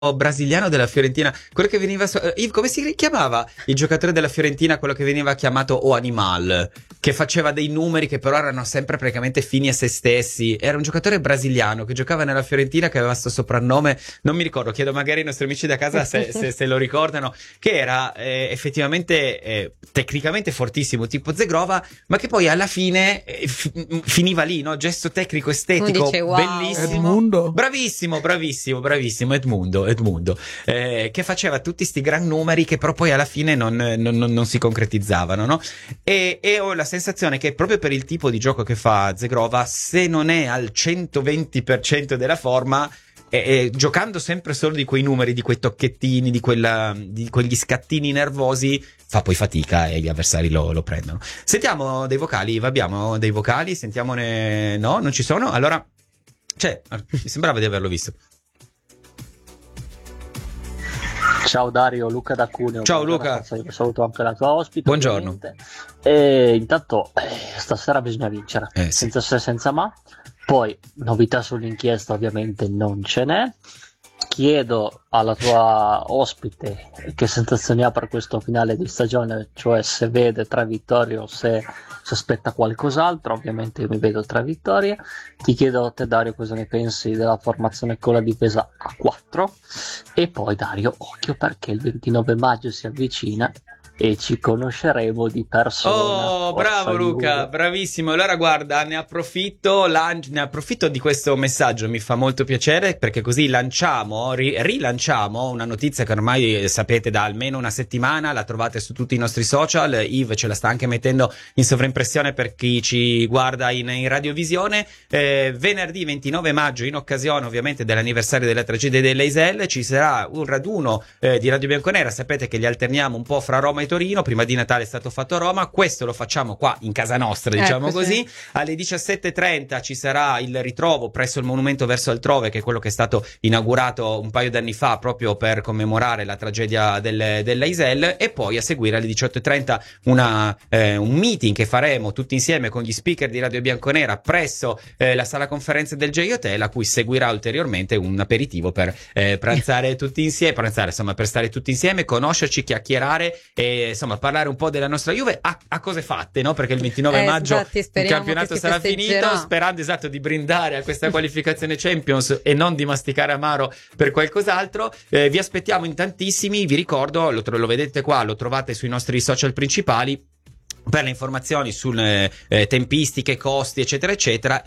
brasiliano della Fiorentina, quello che veniva come si chiamava il giocatore della Fiorentina, quello che veniva chiamato O Animal, che faceva dei numeri che però erano sempre praticamente fini a se stessi. Era un giocatore brasiliano che giocava nella Fiorentina, che aveva sto soprannome, non mi ricordo, chiedo magari ai nostri amici da casa se lo ricordano, che era effettivamente tecnicamente fortissimo, tipo Zegrova, ma che poi alla fine finiva lì, no? Gesto tecnico estetico wow, bellissimo. Edmundo. Bravissimo Edmundo, che faceva tutti sti gran numeri che però poi alla fine non si concretizzavano, no? E ho la sensazione che proprio per il tipo di gioco che fa Zegrova, se non è al 120% della forma, giocando sempre solo di quei numeri, di quei tocchettini, di quegli scattini nervosi, fa poi fatica e gli avversari lo prendono. Sentiamo dei vocali, abbiamo dei vocali, sentiamone. No, non ci sono? Allora mi sembrava di averlo visto. Ciao Dario, Luca da Cuneo. Ciao Luca. Saluto anche la tua ospite. Buongiorno. E intanto stasera bisogna vincere, sì. senza se senza ma. Poi novità sull'inchiesta ovviamente non ce n'è. Chiedo alla tua ospite che sensazioni ha per questo finale di stagione, cioè se vede 3 vittorie o se aspetta qualcos'altro. Ovviamente io mi vedo 3 vittorie. Ti chiedo a te Dario cosa ne pensi della formazione con la difesa a 4. E poi Dario, occhio perché il 29 maggio si avvicina e ci conosceremo di persona. Oh, bravo Luca, bravissimo. Allora guarda, ne approfitto di questo messaggio, mi fa molto piacere, perché così rilanciamo una notizia che ormai sapete da almeno una settimana, la trovate su tutti i nostri social. Yves ce la sta anche mettendo in sovraimpressione per chi ci guarda in radiovisione. Venerdì 29 maggio, in occasione ovviamente dell'anniversario della tragedia dell'Eisel, ci sarà un raduno di Radio Bianconera. Sapete che li alterniamo un po' fra Roma e Torino. Prima di Natale è stato fatto a Roma, questo lo facciamo qua in casa nostra, diciamo così. Alle 17:30 ci sarà il ritrovo presso il Monumento Verso Altrove, che è quello che è stato inaugurato un paio d'anni fa proprio per commemorare la tragedia dell'Eisel, e poi a seguire alle 18:30 un meeting che faremo tutti insieme con gli speaker di Radio Bianconera presso la sala conferenze del J Hotel, a cui seguirà ulteriormente un aperitivo per pranzare tutti insieme, per stare tutti insieme, conoscerci, chiacchierare e insomma parlare un po' della nostra Juve a cose fatte, no? Perché il 29 maggio il campionato sarà finito, sperando di brindare a questa qualificazione Champions e non di masticare amaro per qualcos'altro. Vi aspettiamo in tantissimi, vi ricordo, lo vedete qua, lo trovate sui nostri social principali. Per le informazioni sulle tempistiche, costi eccetera eccetera,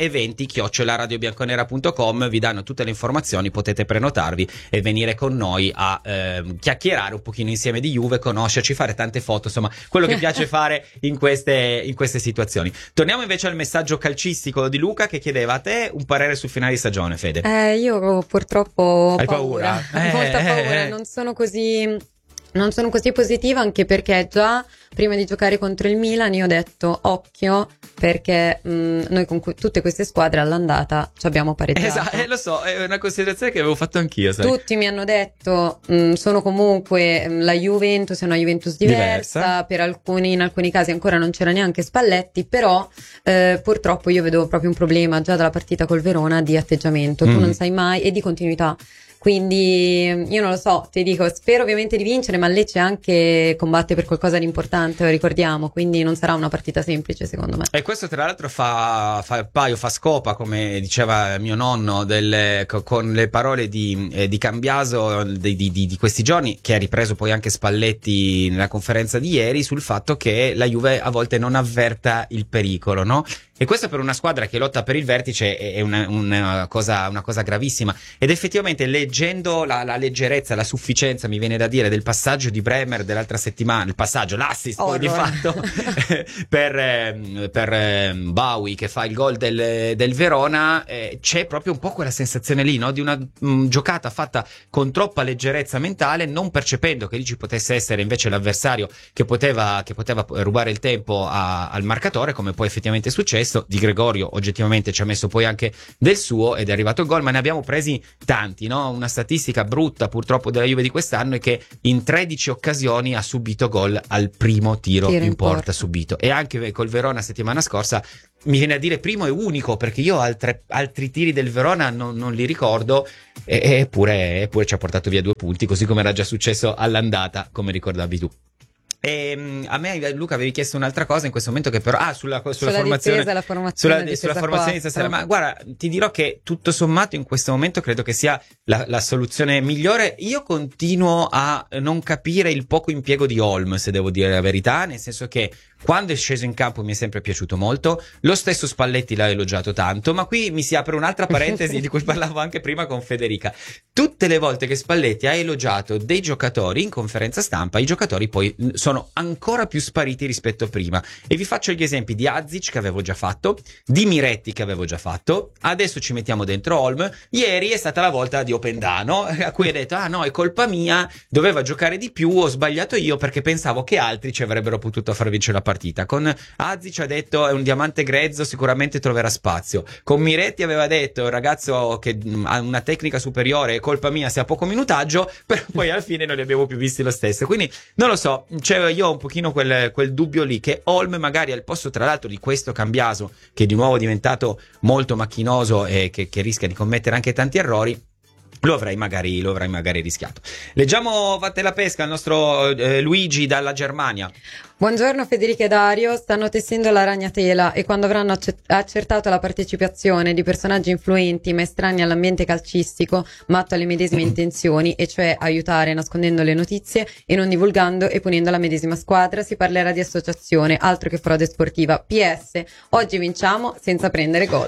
eventi@radiobianconera.com, vi danno tutte le informazioni, potete prenotarvi e venire con noi a chiacchierare un pochino insieme di Juve, conoscerci, fare tante foto, insomma quello che piace fare in queste situazioni. Torniamo invece al messaggio calcistico di Luca, che chiedeva a te un parere sul finale di stagione. Fede, io purtroppo ho Hai paura? Molta paura, non sono così positiva, anche perché già prima di giocare contro il Milan io ho detto occhio, perché noi con tutte queste squadre all'andata ci abbiamo pareggiato. Esatto, lo so, è una considerazione che avevo fatto anch'io, sai. Tutti mi hanno detto sono comunque la Juventus, è una Juventus diversa. In alcuni casi ancora non c'era neanche Spalletti, però purtroppo io vedo proprio un problema già dalla partita col Verona di atteggiamento, tu non sai mai, e di continuità. Quindi io non lo so, ti dico, spero ovviamente di vincere, ma Lecce anche combatte per qualcosa di importante, lo ricordiamo, quindi non sarà una partita semplice secondo me. E questo tra l'altro fa scopa, come diceva mio nonno, con le parole di Cambiaso di questi giorni, che ha ripreso poi anche Spalletti nella conferenza di ieri, sul fatto che la Juve a volte non avverta il pericolo, no? E questo per una squadra che lotta per il vertice è una cosa gravissima. Ed effettivamente leggendo la leggerezza, la sufficienza, mi viene da dire, del passaggio di Bremer dell'altra settimana, l'assist poi di fatto per Bowie, che fa il gol del Verona, c'è proprio un po' quella sensazione lì, no? Di una giocata fatta con troppa leggerezza mentale, non percependo che lì ci potesse essere invece l'avversario che poteva rubare il tempo al marcatore, come poi effettivamente è successo. successo. Di Gregorio oggettivamente ci ha messo poi anche del suo ed è arrivato il gol, ma ne abbiamo presi tanti, no? Una statistica brutta purtroppo della Juve di quest'anno è che in 13 occasioni ha subito gol al primo tiro in porta subito, e anche col Verona settimana scorsa mi viene a dire primo e unico, perché io altri tiri del Verona non li ricordo, eppure ci ha portato via 2 punti, così come era già successo all'andata, come ricordavi tu. E a me, Luca, avevi chiesto un'altra cosa in questo momento, che però sulla formazione, difesa, sulla formazione di stasera. Ma guarda, ti dirò che tutto sommato in questo momento credo che sia la soluzione migliore. Io continuo a non capire il poco impiego di Holm, se devo dire la verità, nel senso che quando è sceso in campo mi è sempre piaciuto molto, lo stesso Spalletti l'ha elogiato tanto, ma qui mi si apre un'altra parentesi di cui parlavo anche prima con Federica. Tutte le volte che Spalletti ha elogiato dei giocatori in conferenza stampa, i giocatori poi sono ancora più spariti rispetto a prima, e vi faccio gli esempi di Azic, che avevo già fatto, di Miretti, che avevo già fatto, adesso ci mettiamo dentro Holm. Ieri è stata la volta di Opendano, a cui ha detto no, è colpa mia, doveva giocare di più, ho sbagliato io perché pensavo che altri ci avrebbero potuto far vincere la partita. Con Azic ha detto è un diamante grezzo, sicuramente troverà spazio. Con Miretti aveva detto il ragazzo che ha una tecnica superiore, è colpa mia se ha poco minutaggio, però poi alla fine non li abbiamo più visti lo stesso. Quindi non lo so, cioè io ho un pochino quel dubbio lì, che Holm magari al posto tra l'altro di questo Cambiaso, che di nuovo è diventato molto macchinoso e che rischia di commettere anche tanti errori, lo avrei magari rischiato. Leggiamo Vatte la pesca, il nostro Luigi dalla Germania. Buongiorno Federica e Dario, stanno tessendo la ragnatela e quando avranno accertato la partecipazione di personaggi influenti ma estranei all'ambiente calcistico, ma atto alle medesime intenzioni, e cioè aiutare nascondendo le notizie e non divulgando e punendo la medesima squadra, si parlerà di associazione, altro che frode sportiva. PS, oggi vinciamo senza prendere gol.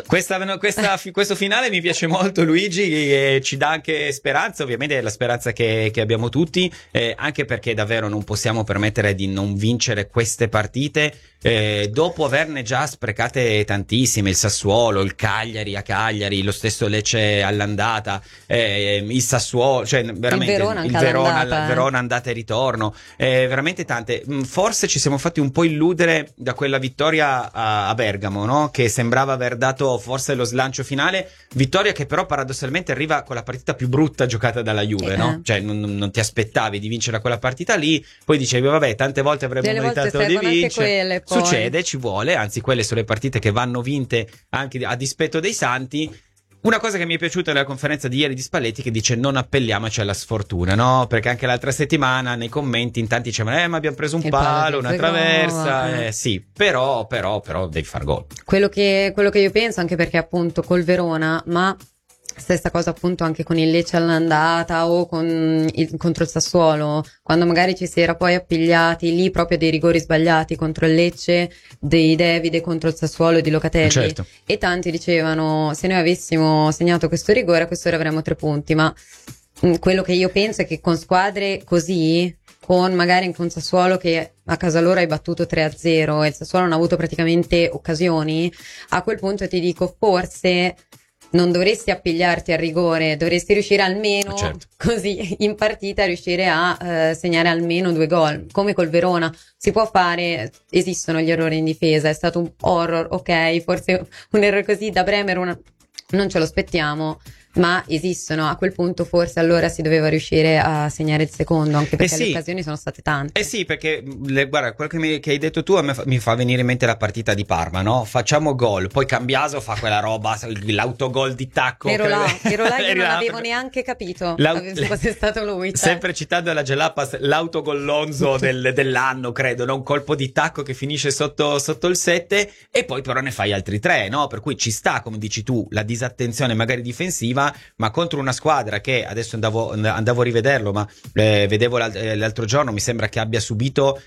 Questo finale mi piace molto, Luigi, e ci dà anche speranza, ovviamente è la speranza che abbiamo tutti, anche perché davvero non possiamo permettere di non vincere queste partite dopo averne già sprecate tantissime. Il Sassuolo, il Cagliari a Cagliari, lo stesso Lecce all'andata, il Sassuolo, cioè veramente il Verona andata e ritorno, veramente tante. Forse ci siamo fatti un po' illudere da quella vittoria a Bergamo, no? Che sembrava aver dato forse lo slancio finale, vittoria che però paradossalmente arriva con la partita più brutta giocata dalla Juve, no? Cioè non ti aspettavi di vincere quella partita lì, poi dicevi vabbè, tante volte avremmo meritato di vincere. Succede, ci vuole, anzi quelle sono le partite che vanno vinte anche a dispetto dei santi. Una cosa che mi è piaciuta nella conferenza di ieri di Spalletti, che dice non appelliamoci alla sfortuna, no? Perché anche l'altra settimana nei commenti in tanti dicevano ma abbiamo preso un palo, una traversa, sì, però devi far gol. Quello che io penso, anche perché appunto col Verona, ma stessa cosa appunto anche con il Lecce all'andata o contro il Sassuolo, quando magari ci si era poi appigliati lì proprio dei rigori sbagliati contro il Lecce, dei Davide contro il Sassuolo di Locatelli, certo. E tanti dicevano se noi avessimo segnato questo rigore a quest'ora avremmo 3 punti, ma quello che io penso è che con squadre così, con magari con Sassuolo che a casa loro hai battuto 3-0 e il Sassuolo non ha avuto praticamente occasioni, a quel punto ti dico forse non dovresti appigliarti al rigore, dovresti riuscire almeno, certo, così in partita riuscire a segnare almeno 2 gol, come col Verona. Si può fare, esistono gli errori in difesa, è stato un horror, ok, forse un errore così da Bremer non ce lo aspettiamo, ma esistono. A quel punto forse allora si doveva riuscire a segnare il secondo, anche perché le occasioni sono state tante. Sì, perché guarda, quello che hai detto tu mi fa venire in mente la partita di Parma, no? Facciamo gol, poi Cambiaso fa quella roba, l'autogol di tacco. Ero là, io non avevo neanche capito se fosse stato lui. Sempre citando la Gelapas, l'autogollonzo dell'anno, credo, no? Un colpo di tacco che finisce sotto il 7 e poi però ne fai altri 3, no? Per cui ci sta, come dici tu, la disattenzione magari difensiva, ma contro una squadra che adesso andavo a rivederlo, ma vedevo l'altro giorno, mi sembra che abbia subito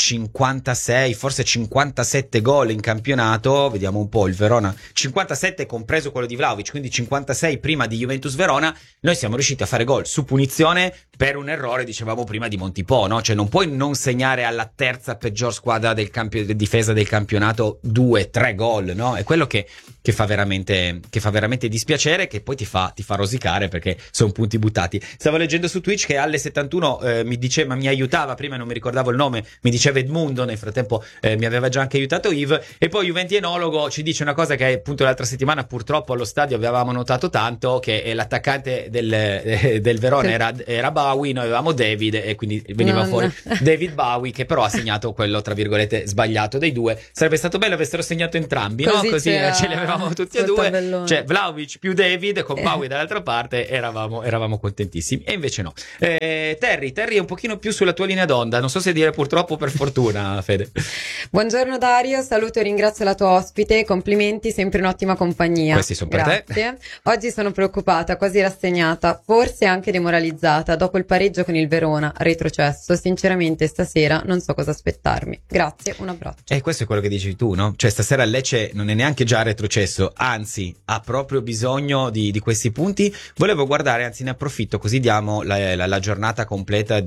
56, forse 57 gol in campionato. Vediamo un po' il Verona, 57 compreso quello di Vlahovic, quindi 56 prima di Juventus Verona. Noi siamo riusciti a fare gol su punizione per un errore, dicevamo prima, di Montipò, no? Cioè non puoi non segnare alla terza peggior squadra del difesa del campionato 2-3 gol, no? È quello che fa veramente dispiacere, che poi ti fa rosicare, perché sono punti buttati. Stavo leggendo su Twitch che alle 71 mi aiutava, prima non mi ricordavo il nome, mi diceva Edmundo, nel frattempo mi aveva già anche aiutato Yves, e poi Juventienologo ci dice una cosa che appunto l'altra settimana purtroppo allo stadio avevamo notato tanto, che l'attaccante del Verona era Bowie, noi avevamo David, e quindi veniva fuori David Bowie, che però ha segnato quello tra virgolette sbagliato dei due. Sarebbe stato bello avessero segnato entrambi, no? Così ce li avevamo tutti e due, cioè Vlahovic più David con Bowie dall'altra parte, eravamo contentissimi, e invece no. Terry è un pochino più sulla tua linea d'onda, non so se dire purtroppo o per fortuna, Fede. Buongiorno Dario, saluto e ringrazio la tua ospite, complimenti, sempre in ottima compagnia. Questi sono per te. Oggi sono preoccupata, quasi rassegnata, forse anche demoralizzata dopo il pareggio con il Verona, retrocesso. Sinceramente stasera non so cosa aspettarmi. Grazie, un abbraccio. E questo è quello che dici tu, no? Cioè stasera il Lecce non è neanche già retrocesso, anzi ha proprio bisogno di questi punti. Volevo guardare, anzi ne approfitto, così diamo la giornata completa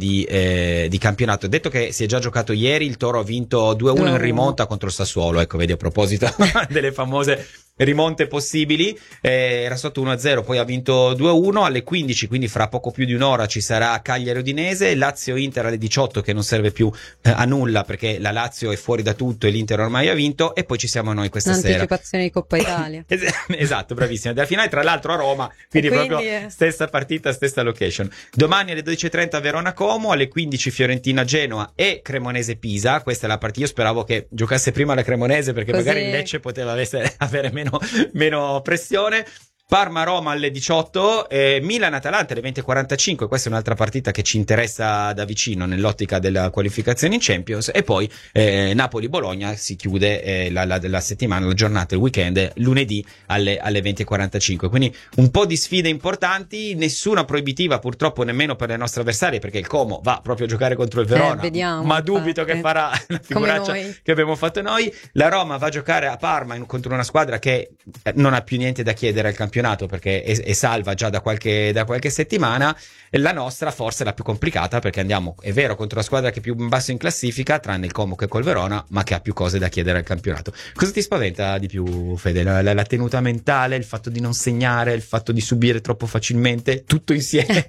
di campionato. Detto che si è già giocato ieri, il Toro ha vinto 2-1 in rimonta contro il Sassuolo, ecco, vedi, a proposito delle famose rimonte possibili, era sotto 1-0, poi ha vinto 2-1 alle 15, quindi fra poco più di un'ora ci sarà Cagliari Udinese, Lazio-Inter alle 18, che non serve più a nulla perché la Lazio è fuori da tutto e l'Inter ormai ha vinto, e poi ci siamo noi questa sera. Anticipazione di Coppa Italia. Esatto, bravissima, della finale tra l'altro a Roma, quindi proprio stessa partita, stessa location. Domani alle 12:30 Verona-Como, alle 15 Fiorentina-Genoa e Cremonese-Pisa. Questa è la partita, io speravo che giocasse prima la Cremonese, perché così magari il Lecce poteva avere meno pressione. Parma-Roma alle 18, Milan-Atalanta alle 20:45, questa è un'altra partita che ci interessa da vicino nell'ottica della qualificazione in Champions, e poi Napoli-Bologna si chiude la settimana, la giornata, il weekend, lunedì alle 20:45, quindi un po' di sfide importanti, nessuna proibitiva purtroppo nemmeno per le nostre avversarie, perché il Como va proprio a giocare contro il Verona, vediamo, ma dubito che farà la figuraccia che abbiamo fatto noi. La Roma va a giocare a Parma contro una squadra che non ha più niente da chiedere al campionato, perché è salva già da qualche settimana. La nostra forse è la più complicata, perché andiamo, è vero, contro la squadra che è più in basso in classifica, tranne il Como che col Verona, ma che ha più cose da chiedere al campionato. Cosa ti spaventa di più, Fede? La tenuta mentale, il fatto di non segnare, il fatto di subire troppo facilmente, tutto insieme?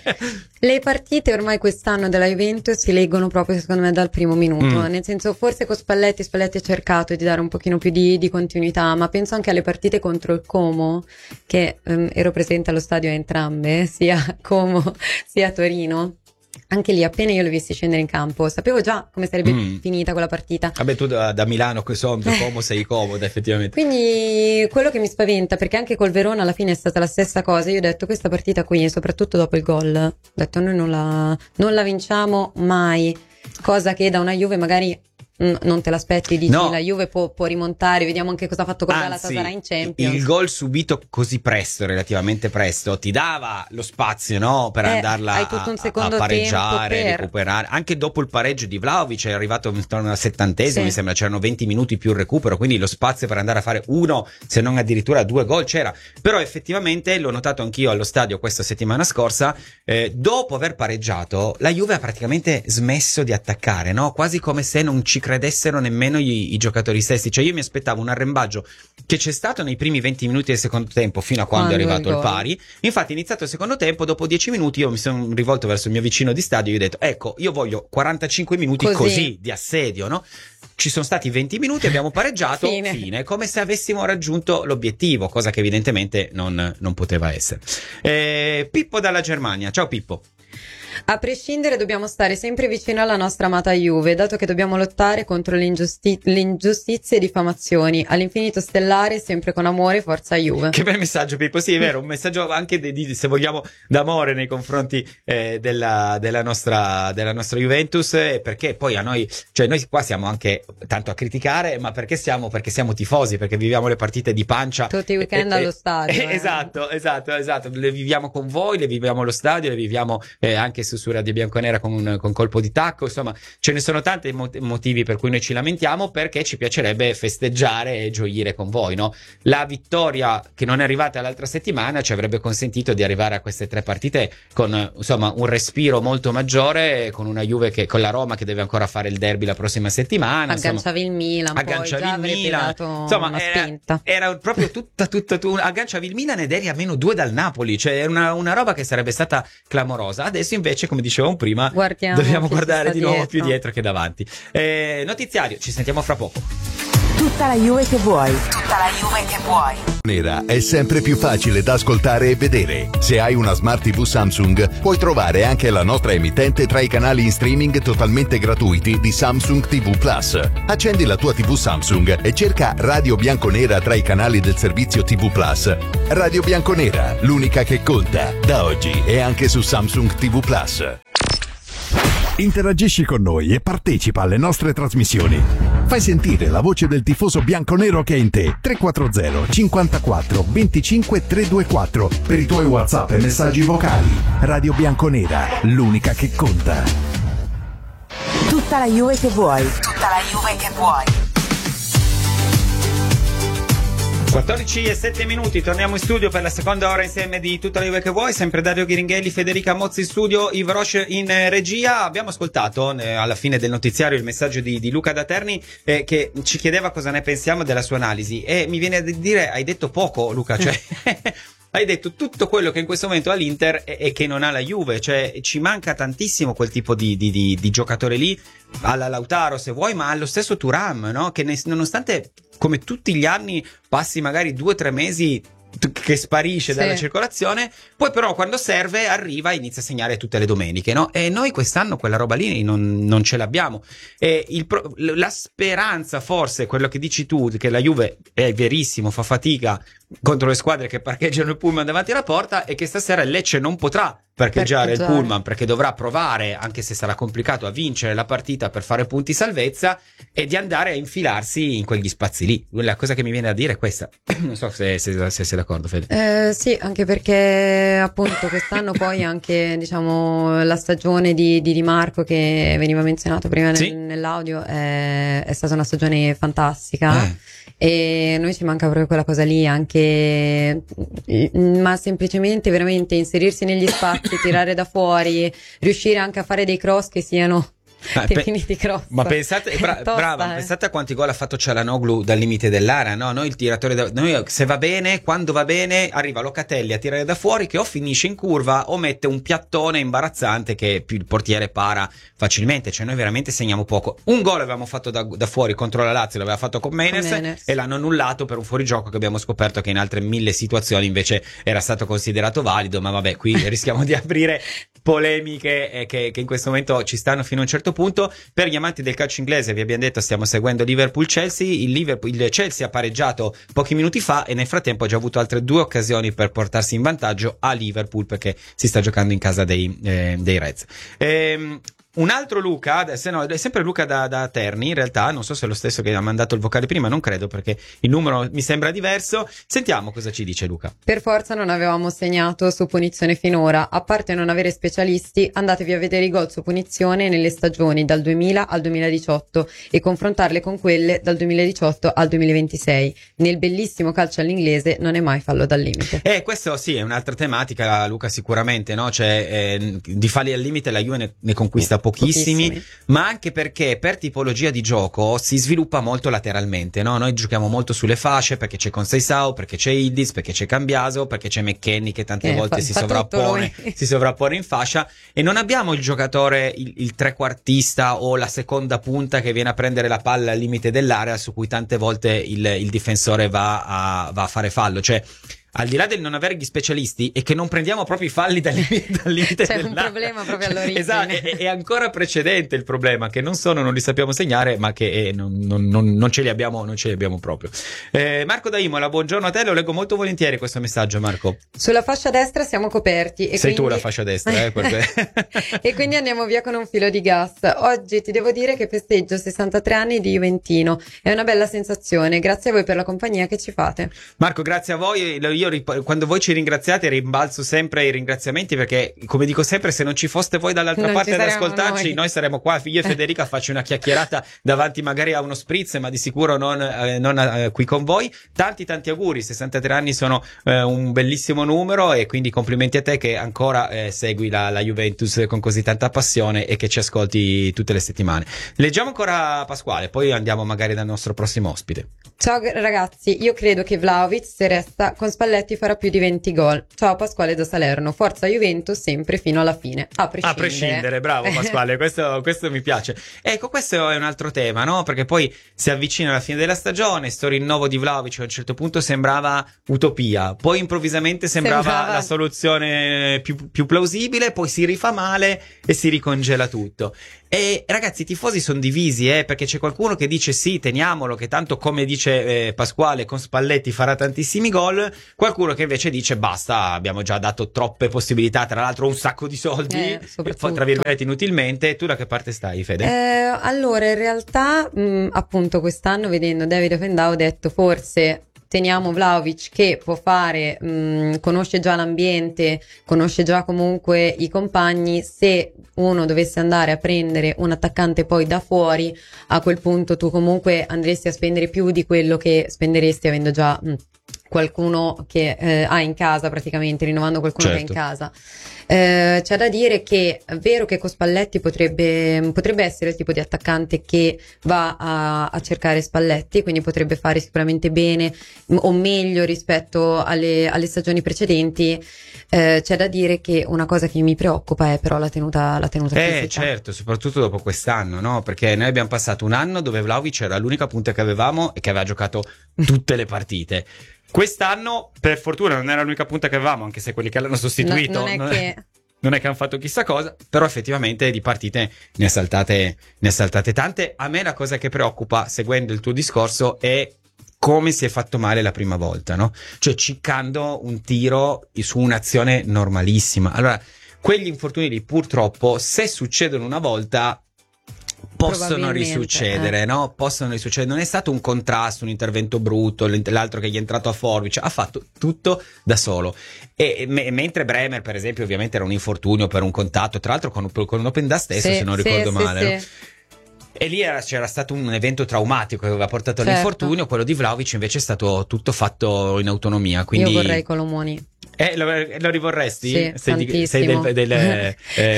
Le partite ormai quest'anno della Juventus si leggono proprio, secondo me, dal primo minuto, nel senso, forse con Spalletti ha cercato di dare un pochino più di continuità, ma penso anche alle partite contro il Como, che ero presente allo stadio a entrambe, sia Como sia Torino. Anche lì, appena io l'ho visti scendere in campo, sapevo già come sarebbe finita quella partita. Vabbè, tu da Milano, che so, Como sei comoda, effettivamente. Quindi quello che mi spaventa, perché anche col Verona alla fine è stata la stessa cosa, io ho detto questa partita qui, soprattutto dopo il gol, ho detto noi non la vinciamo mai, cosa che da una Juve magari non te l'aspetti, dici no. La Juve può rimontare, vediamo anche cosa ha fatto con Galatasaray in Champions. Il gol subito così presto, relativamente presto, ti dava lo spazio, no, per andarla a pareggiare, recuperare. Anche dopo il pareggio di Vlahovic è arrivato intorno al 70esimo, mi sembra, c'erano 20 minuti più il recupero, quindi lo spazio per andare a fare uno, se non addirittura 2 gol c'era. Però effettivamente, l'ho notato anch'io allo stadio questa settimana scorsa, dopo aver pareggiato la Juve ha praticamente smesso di attaccare, no? Quasi come se non ci credessero nemmeno i giocatori stessi. Cioè io mi aspettavo un arrembaggio che c'è stato nei primi 20 minuti del secondo tempo, fino a quando è arrivato il pari. Infatti, iniziato il secondo tempo, dopo 10 minuti io mi sono rivolto verso il mio vicino di stadio e gli ho detto: ecco, io voglio 45 minuti così di assedio, no? Ci sono stati 20 minuti, abbiamo pareggiato, fine, come se avessimo raggiunto l'obiettivo, cosa che evidentemente non poteva essere. Pippo dalla Germania, ciao Pippo. A prescindere dobbiamo stare sempre vicino alla nostra amata Juve, dato che dobbiamo lottare contro le ingiustizie e diffamazioni. All'infinito stellare, sempre con amore, forza Juve. Che bel messaggio, Pippo. Sì, è vero, un messaggio anche se vogliamo d'amore nei confronti della nostra Juventus, perché poi a noi, cioè noi qua siamo anche tanto a criticare, ma perché siamo tifosi, perché viviamo le partite di pancia tutti i weekend allo stadio. Esatto, le viviamo con voi, le viviamo allo stadio, le viviamo anche anche su Radio Bianconera con colpo di tacco. Insomma, ce ne sono tanti motivi per cui noi ci lamentiamo, perché ci piacerebbe festeggiare e gioire con voi, no? La vittoria che non è arrivata l'altra settimana ci avrebbe consentito di arrivare a queste 3 partite con, insomma, un respiro molto maggiore, con una Juve con la Roma che deve ancora fare il derby la prossima settimana. Agganciavi il Milan, agganciavi poi il Milan, insomma, una spinta. Era proprio tutta tu agganciavi il Milan ed eri a -2 dal Napoli, cioè è una roba che sarebbe stata clamorosa. Adesso invece, come dicevamo prima, dobbiamo guardare di nuovo più dietro che davanti. Notiziario, ci sentiamo fra poco. Tutta la Juve che vuoi. Tutta la Juve che vuoi. Nera è sempre più facile da ascoltare e vedere. Se hai una Smart TV Samsung, puoi trovare anche la nostra emittente tra i canali in streaming totalmente gratuiti di Samsung TV Plus. Accendi la tua TV Samsung e cerca Radio Bianconera tra i canali del servizio TV Plus. Radio Bianconera, l'unica che conta. Da oggi è anche su Samsung TV Plus. Interagisci con noi e partecipa alle nostre trasmissioni. Fai sentire la voce del tifoso bianconero che è in te. 340 54 25 324 per i tuoi WhatsApp e messaggi vocali. Radio Bianconera, l'unica che conta. Tutta la Juve che vuoi. Tutta la Juve che vuoi. 14:07, torniamo in studio per la seconda ora insieme di Tutta la Juve che vuoi, sempre Dario Ghiringhelli, Federica Mozzi in studio, Yves Roche in regia. Abbiamo ascoltato alla fine del notiziario il messaggio di Luca da Terni, che ci chiedeva cosa ne pensiamo della sua analisi, e mi viene a dire, hai detto poco, Luca, cioè hai detto tutto quello che in questo momento ha l'Inter e che non ha la Juve, cioè ci manca tantissimo quel tipo di giocatore lì, alla Lautaro se vuoi, ma allo stesso Thuram, no? Che nonostante come tutti gli anni passi magari 2 o 3 mesi che sparisce dalla circolazione, poi però quando serve arriva e inizia a segnare tutte le domeniche, no? E noi quest'anno quella roba lì non ce l'abbiamo. E la speranza, forse, quello che dici tu, che la Juve è verissimo, fa fatica contro le squadre che parcheggiano il pullman davanti alla porta, e che stasera il Lecce non potrà parcheggiare il pullman, perché dovrà provare, anche se sarà complicato, a vincere la partita per fare punti salvezza e di andare a infilarsi in quegli spazi lì. La cosa che mi viene da dire è questa. Non so se sei d'accordo, Fede. Sì, anche perché appunto quest'anno poi anche, diciamo, la stagione di Marco che veniva menzionato prima nell'audio è stata una stagione fantastica. E a noi ci manca proprio quella cosa lì, anche, ma semplicemente veramente inserirsi negli spazi, tirare da fuori, riuscire anche a fare dei cross che siano definiti cross. Ma pensate, brava, pensate a quanti gol ha fatto Çalhanoğlu dal limite dell'area, no? Noi il tiratore noi, se va bene, quando va bene, arriva Locatelli a tirare da fuori, che o finisce in curva o mette un piattone imbarazzante che il portiere para facilmente. Cioè noi veramente segniamo poco. Un gol avevamo fatto da fuori contro la Lazio, l'aveva fatto con Menes e l'hanno annullato per un fuorigioco che abbiamo scoperto che in altre 1000 situazioni invece era stato considerato valido. Ma vabbè, qui rischiamo di aprire polemiche che in questo momento ci stanno fino a un certo punto. Per gli amanti del calcio inglese, vi abbiamo detto, stiamo seguendo Liverpool-Chelsea. Il Chelsea ha pareggiato pochi minuti fa e nel frattempo ha già avuto altre 2 occasioni per portarsi in vantaggio a Liverpool, perché si sta giocando in casa dei Reds. Un altro Luca, è sempre Luca da Terni, in realtà non so se è lo stesso che ha mandato il vocale prima, non credo, perché il numero mi sembra diverso. Sentiamo cosa ci dice Luca. Per forza non avevamo segnato su punizione finora, a parte non avere specialisti, andatevi a vedere i gol su punizione nelle stagioni dal 2000 al 2018 e confrontarle con quelle dal 2018 al 2026. Nel bellissimo calcio all'inglese non è mai fallo dal limite. Questo sì, è un'altra tematica, Luca, sicuramente, no? Cioè, di falli al limite la Juve ne conquista pochissimi, ma anche perché per tipologia di gioco si sviluppa molto lateralmente, no? Noi giochiamo molto sulle fasce, perché c'è Conceição, perché c'è Yildiz, perché c'è Cambiaso, perché c'è McKennie che tante volte si sovrappone in fascia, e non abbiamo il giocatore, il trequartista o la seconda punta che viene a prendere la palla al limite dell'area, su cui tante volte il difensore va a fare fallo. Cioè, al di là del non avere gli specialisti, e che non prendiamo proprio i falli dal limite c'è un problema proprio all'origine. Esatto, è ancora precedente il problema, che non li sappiamo segnare, ma che non ce li abbiamo proprio. Marco da Imola, buongiorno a te, lo leggo molto volentieri questo messaggio, Marco. Sulla fascia destra siamo coperti. Sei tu la fascia destra, E quindi andiamo via con un filo di gas. Oggi ti devo dire che festeggio 63 anni di Juventino, è una bella sensazione, grazie a voi per la compagnia che ci fate. Marco, grazie a voi. quando voi ci ringraziate rimbalzo sempre i ringraziamenti, perché come dico sempre, se non ci foste voi dall'altra parte ad ascoltarci, noi saremo qua, io e Federica faccio una chiacchierata davanti magari a uno spritz, ma di sicuro non qui con voi. Tanti auguri, 63 anni sono un bellissimo numero, e quindi complimenti a te che ancora segui la Juventus con così tanta passione e che ci ascolti tutte le settimane. Leggiamo ancora Pasquale, poi andiamo magari dal nostro prossimo ospite. Ciao ragazzi, io credo che Vlahovic, se resta con Spalletti, farà più di 20 gol. Ciao Pasquale da Salerno, forza Juventus sempre fino alla fine, a prescindere. Bravo Pasquale, questo mi piace. Ecco, questo è un altro tema, no? Perché poi si avvicina alla fine della stagione, sto rinnovo di Vlahovic a un certo punto sembrava utopia, poi improvvisamente sembrava la soluzione più plausibile, poi si rifà male e si ricongela tutto. E ragazzi, i tifosi sono divisi, perché c'è qualcuno che dice sì, teniamolo, che tanto, come dice Pasquale, con Spalletti farà tantissimi gol, qualcuno che invece dice basta, abbiamo già dato troppe possibilità, tra l'altro un sacco di soldi, tra virgolette inutilmente. Tu da che parte stai, Fede? Allora, in realtà appunto quest'anno, vedendo David Offendao, ho detto forse teniamo Vlahovic, che può fare, conosce già l'ambiente, conosce già comunque i compagni. Se uno dovesse andare a prendere un attaccante poi da fuori, a quel punto tu comunque andresti a spendere più di quello che spenderesti avendo già qualcuno che ha in casa, praticamente rinnovando qualcuno che ha in casa. C'è da dire che è vero che con Spalletti potrebbe essere il tipo di attaccante che va a cercare Spalletti, quindi potrebbe fare sicuramente bene o meglio rispetto alle stagioni precedenti. C'è da dire che una cosa che mi preoccupa è però la tenuta fisica. Certo, soprattutto dopo quest'anno, no? Perché noi abbiamo passato un anno dove Vlahovic era l'unica punta che avevamo e che aveva giocato tutte le partite. Quest'anno, per fortuna, non era l'unica punta che avevamo, anche se quelli che l'hanno sostituito non è che hanno fatto chissà cosa, però effettivamente di partite ne ha saltate tante. A me la cosa che preoccupa, seguendo il tuo discorso, è come si è fatto male la prima volta, no? Cioè ciccando un tiro su un'azione normalissima. Allora, quegli infortuni lì, purtroppo, se succedono una volta, possono risuccedere, no? Possono risuccedere. Non è stato un contrasto, un intervento brutto, l'altro che gli è entrato a forbice, ha fatto tutto da solo. E mentre Bremer, per esempio, ovviamente era un infortunio per un contatto, tra l'altro con un open da stesso, se non ricordo male. No? E lì c'era stato un evento traumatico che aveva portato all'infortunio. Quello di Vlahovic invece è stato tutto fatto in autonomia. Quindi io vorrei Colomoni. Lo rivorresti? Sì, sei del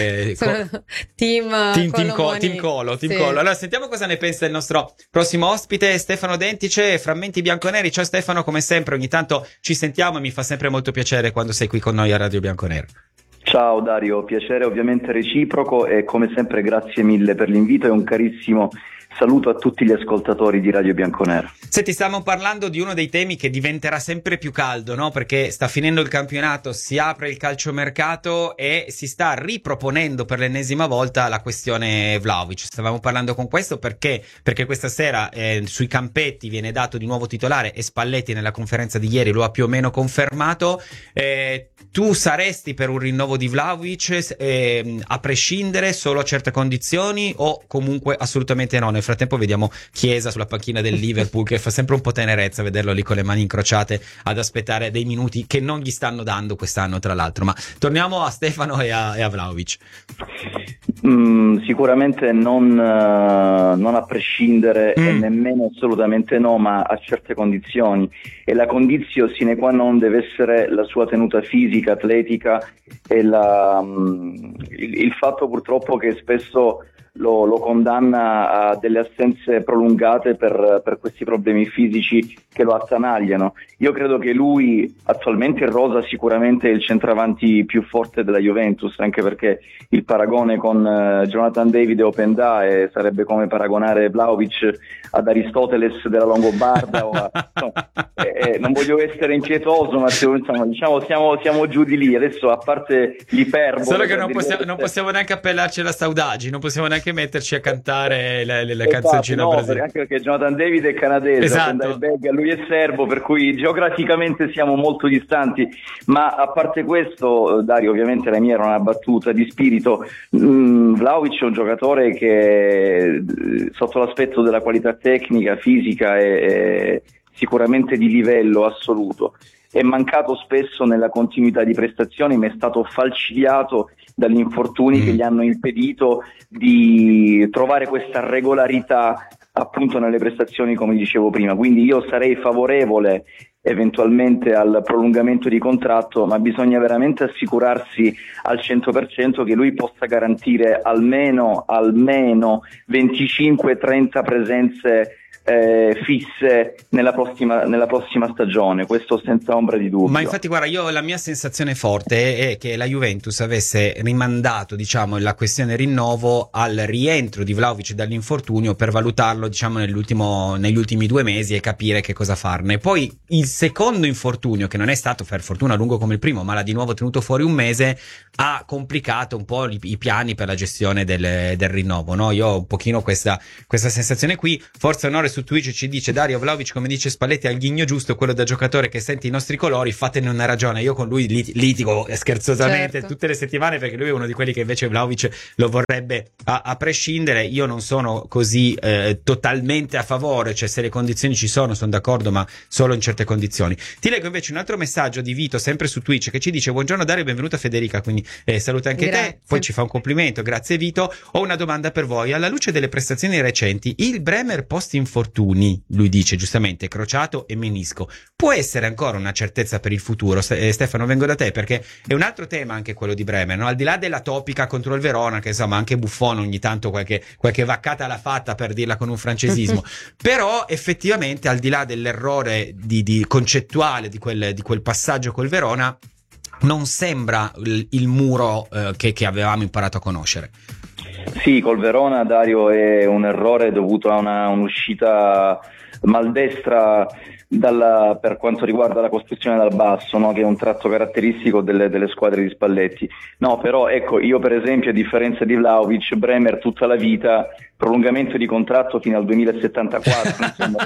Team Colo. Allora sentiamo cosa ne pensa il nostro prossimo ospite, Stefano Dentice, Frammenti Bianconeri. Ciao Stefano, come sempre ogni tanto ci sentiamo e mi fa sempre molto piacere quando sei qui con noi a Radio Bianconero. Ciao Dario, piacere ovviamente reciproco e come sempre grazie mille per l'invito e un carissimo saluto a tutti gli ascoltatori di Radio Bianconero. Senti, stiamo parlando di uno dei temi che diventerà sempre più caldo, no? Perché sta finendo il campionato, si apre il calciomercato e si sta riproponendo per l'ennesima volta la questione Vlahovic. Stavamo parlando con questo perché questa sera sui campetti viene dato di nuovo titolare e Spalletti nella conferenza di ieri lo ha più o meno confermato. Tu saresti per un rinnovo di Vlahovic a prescindere, solo a certe condizioni, o comunque assolutamente no? Nel frattempo vediamo Chiesa sulla panchina del Liverpool che fa sempre un po' tenerezza vederlo lì con le mani incrociate ad aspettare dei minuti che non gli stanno dando quest'anno, tra l'altro. Ma torniamo a Stefano e a Vlahovic. Sicuramente non a prescindere e nemmeno assolutamente no, ma a certe condizioni, e la condizio sine qua non deve essere la sua tenuta fisica, atletica e il fatto purtroppo che spesso lo condanna a delle assenze prolungate per questi problemi fisici che lo attanagliano. Io credo che lui attualmente in rosa sicuramente è il centravanti più forte della Juventus, anche perché il paragone con Jonathan David e Openda sarebbe come paragonare Vlahovic ad Aristoteles della Longobarda non voglio essere impietoso, ma diciamo siamo giù di lì adesso, a parte l'iperbole. Solo che non possiamo neanche appellarci alla Saudagi, non possiamo neanche metterci a cantare le canzoncine, no, anche perché Jonathan David è canadese, esatto. Lui è serbo, per cui geograficamente siamo molto distanti. Ma a parte questo, Dario, ovviamente la mia era una battuta di spirito. Vlahovic è un giocatore che sotto l'aspetto della qualità tecnica, fisica è sicuramente di livello assoluto. è mancato spesso nella continuità di prestazioni, ma è stato falcidiato dagli infortuni che gli hanno impedito di trovare questa regolarità appunto nelle prestazioni, come dicevo prima. Quindi io sarei favorevole eventualmente al prolungamento di contratto, ma bisogna veramente assicurarsi al 100% che lui possa garantire almeno 25-30 presenze fisse nella prossima stagione, questo senza ombra di dubbio. Ma infatti guarda, io la mia sensazione forte è che la Juventus avesse rimandato, diciamo, la questione rinnovo al rientro di Vlahovic dall'infortunio per valutarlo, diciamo, negli ultimi 2 mesi e capire che cosa farne. Poi il secondo infortunio, che non è stato per fortuna lungo come il primo, ma l'ha di nuovo tenuto fuori 1 mese, ha complicato un po' i piani per la gestione del rinnovo, no? Io ho un pochino questa sensazione qui. Forza Onore su Twitch ci dice: Dario, Vlahovic, come dice Spalletti, ha il ghigno giusto, quello da giocatore che sente i nostri colori, fatene una ragione. Io con lui litigo scherzosamente tutte le settimane, perché lui è uno di quelli che invece Vlahovic lo vorrebbe a prescindere. Io non sono così totalmente a favore, cioè se le condizioni ci sono d'accordo, ma solo in certe condizioni. Ti leggo invece un altro messaggio di Vito, sempre su Twitch, che ci dice: buongiorno Dario, benvenuta Federica, quindi saluta anche te, poi ci fa un complimento, grazie Vito. Ho una domanda per voi: alla luce delle prestazioni recenti, il Bremer post infortuni, lui dice giustamente crociato e menisco, può essere ancora una certezza per il futuro? Stefano, vengo da te, perché è un altro tema anche quello di Bremer, no? Al di là della topica contro il Verona, che insomma anche Buffon ogni tanto qualche vaccata l'ha fatta, per dirla con un francesismo, però effettivamente al di là dell'errore di concettuale di quel passaggio col Verona, non sembra il muro che avevamo imparato a conoscere. Sì, col Verona, Dario, è un errore dovuto a un'uscita maldestra per quanto riguarda la costruzione dal basso, no? Che è un tratto caratteristico delle squadre di Spalletti. No, però ecco, io per esempio, a differenza di Vlahovic, Bremer tutta la vita, prolungamento di contratto fino al 2074, insomma,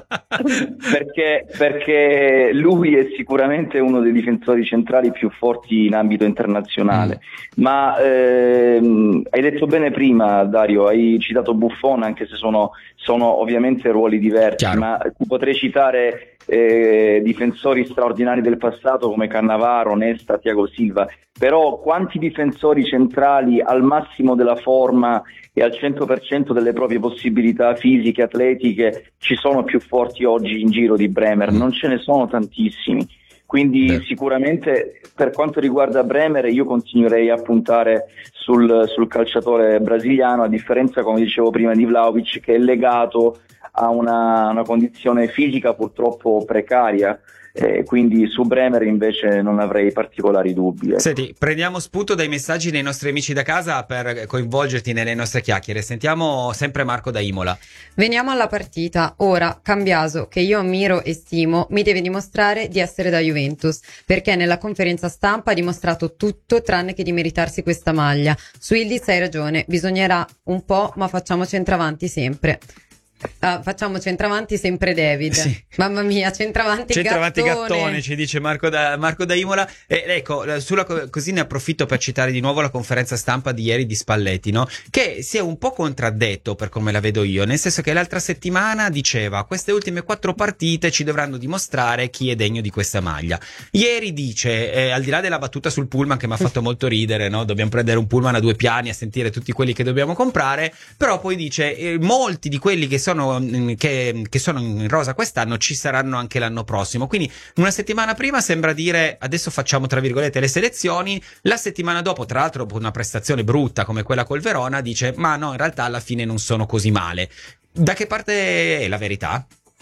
perché lui è sicuramente uno dei difensori centrali più forti in ambito internazionale. Ma hai detto bene prima, Dario, hai citato Buffon, anche se sono ovviamente ruoli diversi. Chiaro. Ma ti potrei citare difensori straordinari del passato come Cannavaro, Nesta, Thiago Silva, però quanti difensori centrali al massimo della forma e al 100% delle proprie possibilità fisiche, atletiche ci sono più forti oggi in giro di Bremer? Non ce ne sono tantissimi. Quindi sicuramente per quanto riguarda Bremer io continuerei a puntare sul calciatore brasiliano, a differenza, come dicevo prima, di Vlahovic, che è legato a una condizione fisica purtroppo precaria. Quindi su Bremer invece non avrei particolari dubbi. Senti, prendiamo spunto dai messaggi dei nostri amici da casa per coinvolgerti nelle nostre chiacchiere. Sentiamo sempre Marco da Imola. Veniamo alla partita. Ora Cambiaso, che io ammiro e stimo, mi deve dimostrare di essere da Juventus, perché nella conferenza stampa ha dimostrato tutto tranne che di meritarsi questa maglia. Su Ildiz hai ragione, bisognerà un po', ma facciamo centravanti sempre. Facciamo centravanti sempre David. Sì. Mamma mia, centravanti gattone, ci dice Marco da Imola. Ecco, così ne approfitto per citare di nuovo la conferenza stampa di ieri di Spalletti, no? Che si è un po' contraddetto per come la vedo io, nel senso che l'altra settimana diceva: queste ultime 4 partite ci dovranno dimostrare chi è degno di questa maglia. Ieri dice, al di là della battuta sul pullman che mi ha fatto molto ridere, no? Dobbiamo prendere un pullman a 2 piani a sentire tutti quelli che dobbiamo comprare, però poi dice molti di quelli che sono in rosa quest'anno ci saranno anche l'anno prossimo. Quindi una settimana prima sembra dire: adesso facciamo tra virgolette le selezioni, la settimana dopo, tra l'altro dopo una prestazione brutta come quella col Verona, dice: ma no, in realtà alla fine non sono così male. Da che parte è la verità?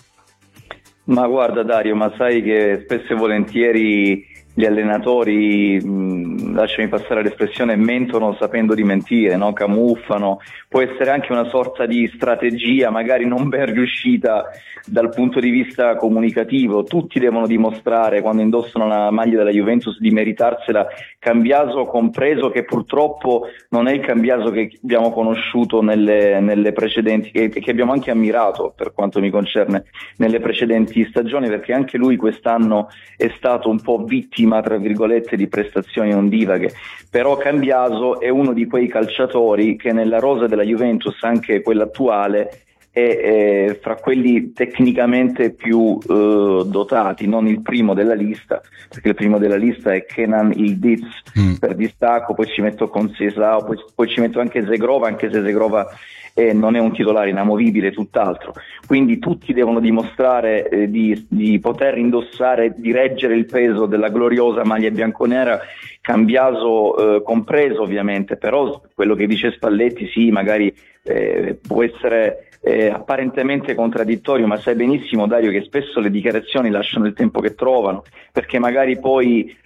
Ma guarda Dario, ma sai che spesso e volentieri gli allenatori, lasciami passare l'espressione, mentono sapendo di mentire, no? Camuffano. Può essere anche una sorta di strategia, magari non ben riuscita dal punto di vista comunicativo. Tutti devono dimostrare, quando indossano la maglia della Juventus, di meritarsela, Cambiaso compreso, che purtroppo non è il Cambiaso che abbiamo conosciuto nelle precedenti, che abbiamo anche ammirato, per quanto mi concerne, nelle precedenti stagioni, perché anche lui quest'anno è stato un po' vittima, tra virgolette, di prestazioni ondivaghe. Però Cambiaso è uno di quei calciatori che nella rosa della Juventus, anche quella attuale, fra quelli tecnicamente più dotati, non il primo della lista, perché il primo della lista è Kenan Yildiz per distacco, poi ci metto Conceição, poi ci metto anche Zegrova, anche se Zegrova non è un titolare inamovibile, tutt'altro. Quindi tutti devono dimostrare di poter indossare, di reggere il peso della gloriosa maglia bianconera, Cambiaso compreso ovviamente, però quello che dice Spalletti sì, magari può essere apparentemente contraddittorio, ma sai benissimo, Dario, che spesso le dichiarazioni lasciano il tempo che trovano, perché magari poi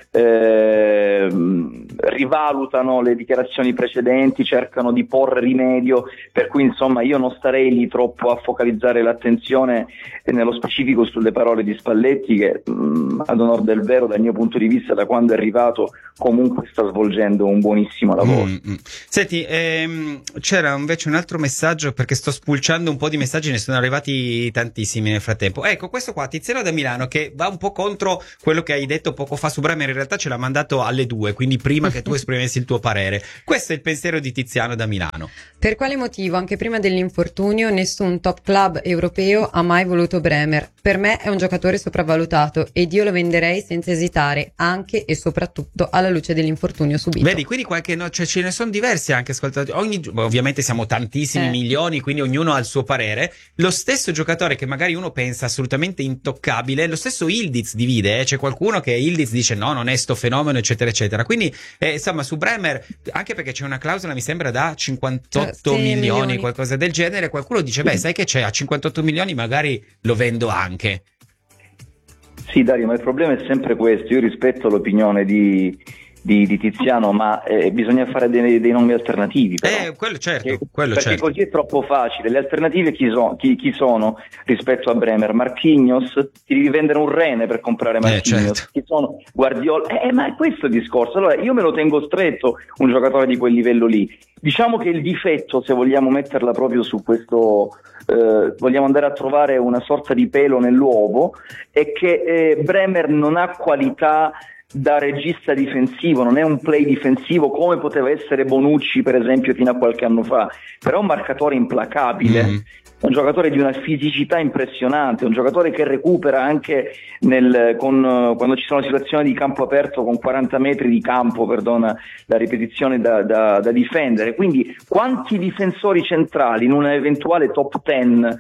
rivalutano le dichiarazioni precedenti, cercano di porre rimedio, per cui insomma io non starei lì troppo a focalizzare l'attenzione nello specifico sulle parole di Spalletti, che ad onor del vero, dal mio punto di vista, da quando è arrivato comunque sta svolgendo un buonissimo lavoro. Senti, c'era invece un altro messaggio, perché sto spulciando un po' di messaggi, ne sono arrivati tantissimi nel frattempo. Ecco, questo qua, Tiziano da Milano, che va un po' contro quello che hai detto poco fa su Bremer, in realtà ce l'ha mandato alle 2, quindi prima che tu esprimessi il tuo parere. Questo è il pensiero di Tiziano da Milano. Per quale motivo, anche prima dell'infortunio, nessun top club europeo ha mai voluto Bremer? Per me è un giocatore sopravvalutato ed io lo venderei senza esitare, anche e soprattutto alla luce dell'infortunio subito. Vedi, quindi cioè, ce ne sono diversi anche ascoltatori. Ovviamente siamo tantissimi milioni, quindi ognuno ha il suo parere. Lo stesso giocatore che magari uno pensa assolutamente intoccabile, lo stesso Yildiz divide, c'è qualcuno che Yildiz dice no, non è sto fenomeno, eccetera eccetera. Quindi insomma, su Bremer, anche perché c'è una clausola mi sembra da 58 milioni, qualcosa del genere, qualcuno dice beh, sai che c'è, a 58 milioni magari lo vendo anche. Sì, Dario, ma il problema è sempre questo. Io rispetto l'opinione di Tiziano, ma bisogna fare dei nomi alternativi, però. Quello certo, perché così è troppo facile. Le alternative chi sono rispetto a Bremer? Marquinhos, ti devi vendere un rene per comprare Marquinhos. Certo. Chi sono? Guardiola. Ma è questo il discorso. Allora io me lo tengo stretto un giocatore di quel livello lì. Diciamo che il difetto, se vogliamo metterla proprio su questo, vogliamo andare a trovare una sorta di pelo nell'uovo, è che Bremer non ha qualità da regista difensivo, non è un play difensivo come poteva essere Bonucci per esempio fino a qualche anno fa, però è un marcatore implacabile, è un giocatore di una fisicità impressionante, un giocatore che recupera anche quando ci sono situazioni di campo aperto con 40 metri di campo, perdona la ripetizione, da difendere. Quindi quanti difensori centrali in una eventuale top 10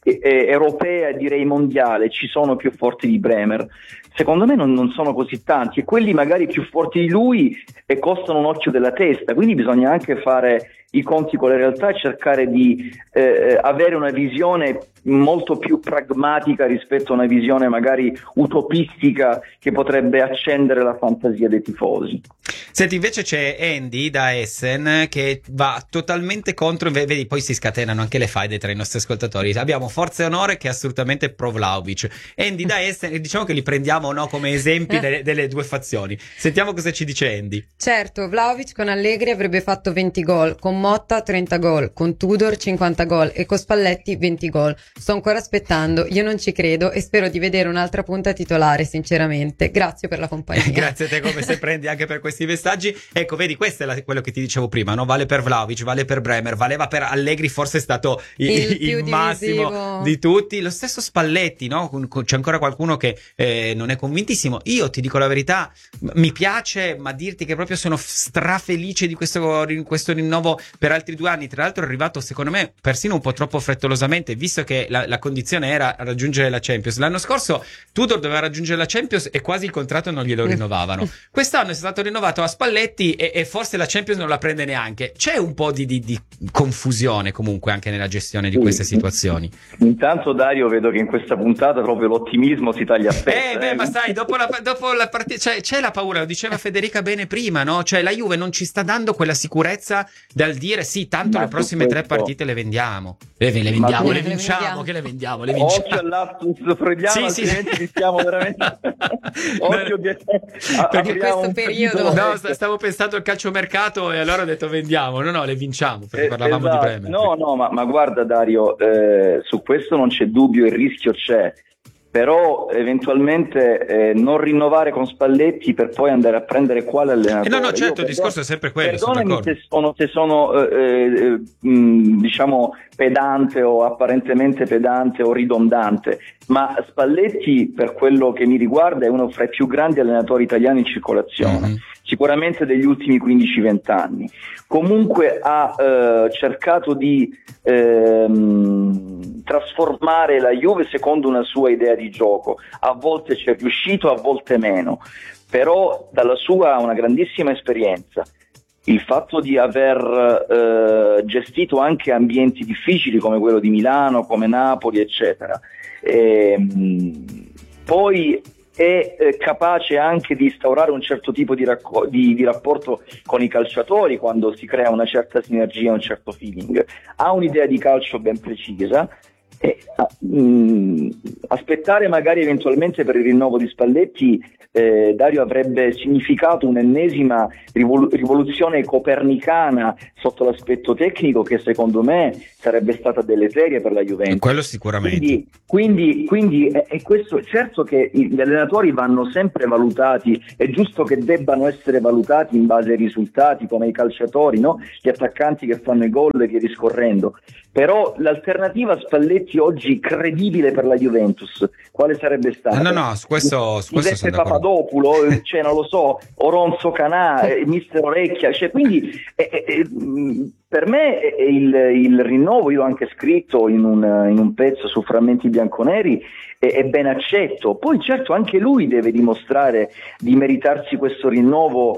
europea, direi mondiale, ci sono più forti di Bremer? Secondo me non sono così tanti, e quelli magari più forti di lui costano un occhio della testa, quindi bisogna anche fare i conti con la realtà e cercare di avere una visione molto più pragmatica rispetto a una visione magari utopistica che potrebbe accendere la fantasia dei tifosi. Senti, invece c'è Andy da Essen che va totalmente contro, vedi, poi si scatenano anche le faide tra i nostri ascoltatori. Abbiamo Forza e Onore che è assolutamente pro Vlahovic. Andy da Essen, diciamo che li prendiamo come esempi delle due fazioni. Sentiamo cosa ci dice Andy. Certo, Vlahovic con Allegri avrebbe fatto 20 gol, con Motta 30 gol, con Tudor 50 gol e con Spalletti 20 gol. Sto ancora aspettando, io non ci credo e spero di vedere un'altra punta titolare, sinceramente. Grazie per la compagnia. Grazie a te come se prendi anche per questi messaggi. Ecco, vedi, questo è quello che ti dicevo prima, no? Vale per Vlahovic, vale per Bremer, valeva per Allegri, forse è stato il massimo di tutti. Lo stesso Spalletti, no? C'è ancora qualcuno che non è convintissimo. Io ti dico la verità, mi piace, ma dirti che proprio sono strafelice di questo rinnovo per altri 2 anni. Tra l'altro è arrivato, secondo me, persino un po' troppo frettolosamente, visto che la condizione era raggiungere la Champions. L'anno scorso Tudor doveva raggiungere la Champions e quasi il contratto non glielo rinnovavano. Quest'anno è stato rinnovato a Spalletti e forse la Champions non la prende neanche. C'è un po' di confusione comunque anche nella gestione di queste situazioni. Intanto, Dario, vedo che in questa puntata proprio l'ottimismo si taglia a pezzi. Ma sai, dopo la partita, cioè, c'è la paura, lo diceva Federica bene prima, no? Cioè la Juve non ci sta dando quella sicurezza dal dire sì, tanto le prossime 3 partite le vendiamo. Le vinciamo. Occhio all'aptus freudiano, altrimenti rischiamo veramente. Occhio perché questo periodo. No, stavo pensando al calciomercato e allora ho detto vendiamo. No, le vinciamo, perché parlavamo di Bremer. No, ma guarda Dario, su questo non c'è dubbio, il rischio c'è. però eventualmente non rinnovare con Spalletti per poi andare a prendere quale allenatore. No, certo, il discorso è sempre quello. Perdonami se sono diciamo pedante o apparentemente pedante o ridondante, ma Spalletti, per quello che mi riguarda, è uno fra i più grandi allenatori italiani in circolazione, sicuramente degli ultimi 15-20 anni. Comunque ha cercato di trasformare la Juve secondo una sua idea di gioco, a volte ci è riuscito, a volte meno, però dalla sua una grandissima esperienza, il fatto di aver gestito anche ambienti difficili come quello di Milano, come Napoli, eccetera, poi è capace anche di instaurare un certo tipo di rapporto con i calciatori quando si crea una certa sinergia, un certo feeling, ha un'idea di calcio ben precisa. Aspettare magari eventualmente per il rinnovo di Spalletti, Dario, avrebbe significato un'ennesima rivoluzione copernicana sotto l'aspetto tecnico, che secondo me sarebbe stata deleteria per la Juventus. Quello sicuramente. Quindi è questo, certo che gli allenatori vanno sempre valutati, è giusto che debbano essere valutati in base ai risultati, come i calciatori, no? Gli attaccanti che fanno i gol e via discorrendo. Però l'alternativa Spalletti oggi credibile per la Juventus quale sarebbe stata? No, su questo sono d'accordo. Papadopoulo, cioè non lo so, Oronzo Canà, Mister Orecchia, cioè quindi per me il rinnovo, io ho anche scritto in un pezzo su Frammenti Bianconeri, è ben accetto. Poi certo anche lui deve dimostrare di meritarsi questo rinnovo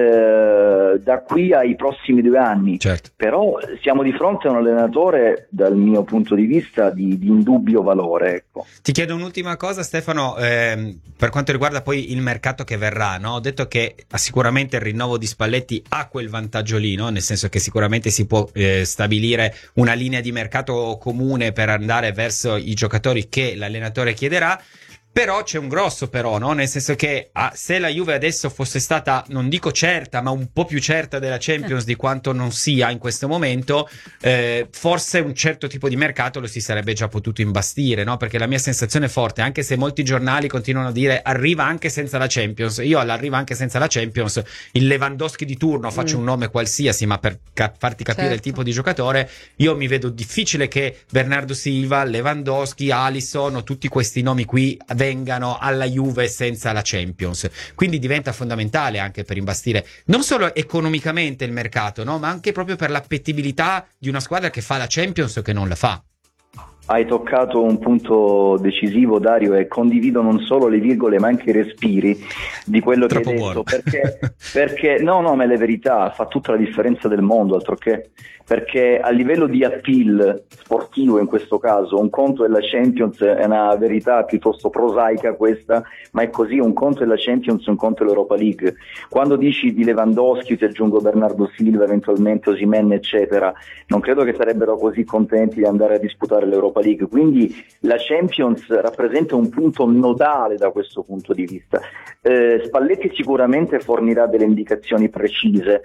da qui ai prossimi 2 anni, certo. Però siamo di fronte a un allenatore, dal mio punto di vista, di indubbio valore, ecco. Ti chiedo un'ultima cosa, Stefano, per quanto riguarda poi il mercato che verrà, no? Ho detto che sicuramente il rinnovo di Spalletti ha quel vantaggio lì, no? Nel senso che sicuramente si può stabilire una linea di mercato comune per andare verso i giocatori che l'allenatore chiederà. Però c'è un grosso però, no? Nel senso che se la Juve adesso fosse stata, non dico certa, ma un po' più certa della Champions di quanto non sia in questo momento, forse un certo tipo di mercato lo si sarebbe già potuto imbastire, no? Perché la mia sensazione è forte, anche se molti giornali continuano a dire arriva anche senza la Champions, io all'arriva anche senza la Champions, il Lewandowski di turno, faccio un nome qualsiasi, ma per farti capire il tipo di giocatore, io mi vedo difficile che Bernardo Silva, Lewandowski, Alisson o tutti questi nomi qui vengano alla Juve senza la Champions, quindi diventa fondamentale anche per imbastire non solo economicamente il mercato, no? Ma anche proprio per l'appetibilità di una squadra che fa la Champions o che non la fa. Hai toccato un punto decisivo, Dario, e condivido non solo le virgole ma anche i respiri di quello che hai detto, perché no, ma è la verità, fa tutta la differenza del mondo, altro che, perché a livello di appeal sportivo in questo caso, un conto è la Champions, è una verità piuttosto prosaica questa, ma è così, un conto è la Champions, un conto è l'Europa League. Quando dici di Lewandowski, ti aggiungo Bernardo Silva, eventualmente Osimhen, eccetera, non credo che sarebbero così contenti di andare a disputare l'Europa League, quindi la Champions rappresenta un punto nodale da questo punto di vista. Spalletti sicuramente fornirà delle indicazioni precise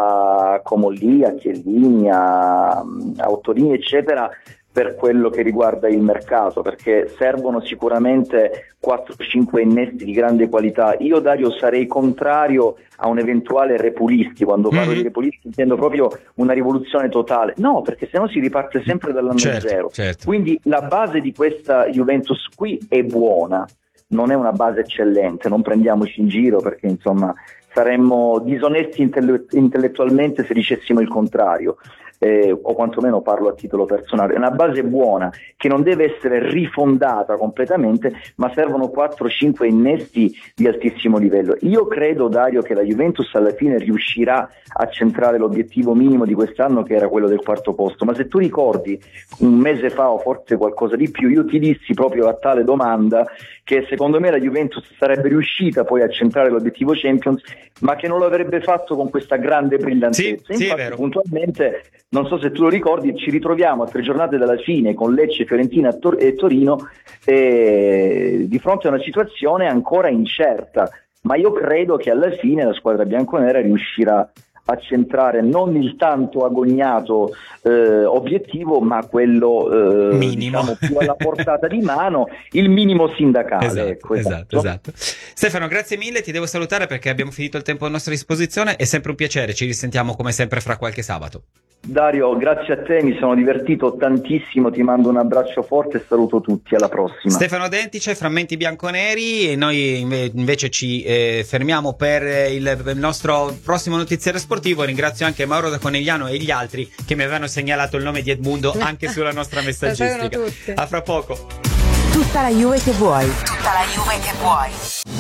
a Comolli, a Chiellini, a Ottorini, eccetera, per quello che riguarda il mercato, perché servono sicuramente 4-5 innesti di grande qualità. Io, Dario, sarei contrario a un eventuale Repulisti. Quando parlo di Repulisti intendo proprio una rivoluzione totale, no, perché sennò si riparte sempre dall'anno zero. Certo. Quindi la base di questa Juventus qui è buona, non è una base eccellente, non prendiamoci in giro, perché insomma saremmo disonesti intellettualmente se dicessimo il contrario. O quantomeno parlo a titolo personale, è una base buona che non deve essere rifondata completamente, ma servono 4-5 innesti di altissimo livello. Io credo, Dario, che la Juventus alla fine riuscirà a centrare l'obiettivo minimo di quest'anno, che era quello del 4º posto, ma se tu ricordi un mese fa o forse qualcosa di più, io ti dissi proprio a tale domanda che secondo me la Juventus sarebbe riuscita poi a centrare l'obiettivo Champions, ma che non lo avrebbe fatto con questa grande brillantezza. Sì, infatti puntualmente, non so se tu lo ricordi, ci ritroviamo a 3 giornate dalla fine con Lecce, Fiorentina e Torino di fronte a una situazione ancora incerta, ma io credo che alla fine la squadra bianconera riuscirà a centrare non il tanto agognato obiettivo, ma quello minimo, diciamo, più alla portata di mano, il minimo sindacale. Esatto, ecco, esatto. Stefano, grazie mille, ti devo salutare perché abbiamo finito il tempo a nostra disposizione. È sempre un piacere, ci risentiamo come sempre fra qualche sabato. Dario, grazie a te, mi sono divertito tantissimo, ti mando un abbraccio forte e saluto tutti, alla prossima. Stefano Dentice, Frammenti Bianconeri, e noi invece ci fermiamo per il nostro prossimo notiziario sportivo. Ringrazio anche Mauro da Conegliano e gli altri che mi avevano segnalato il nome di Edmundo anche sulla nostra messaggistica. A fra poco. Tutta la Juve che vuoi. Tutta la Juve che vuoi.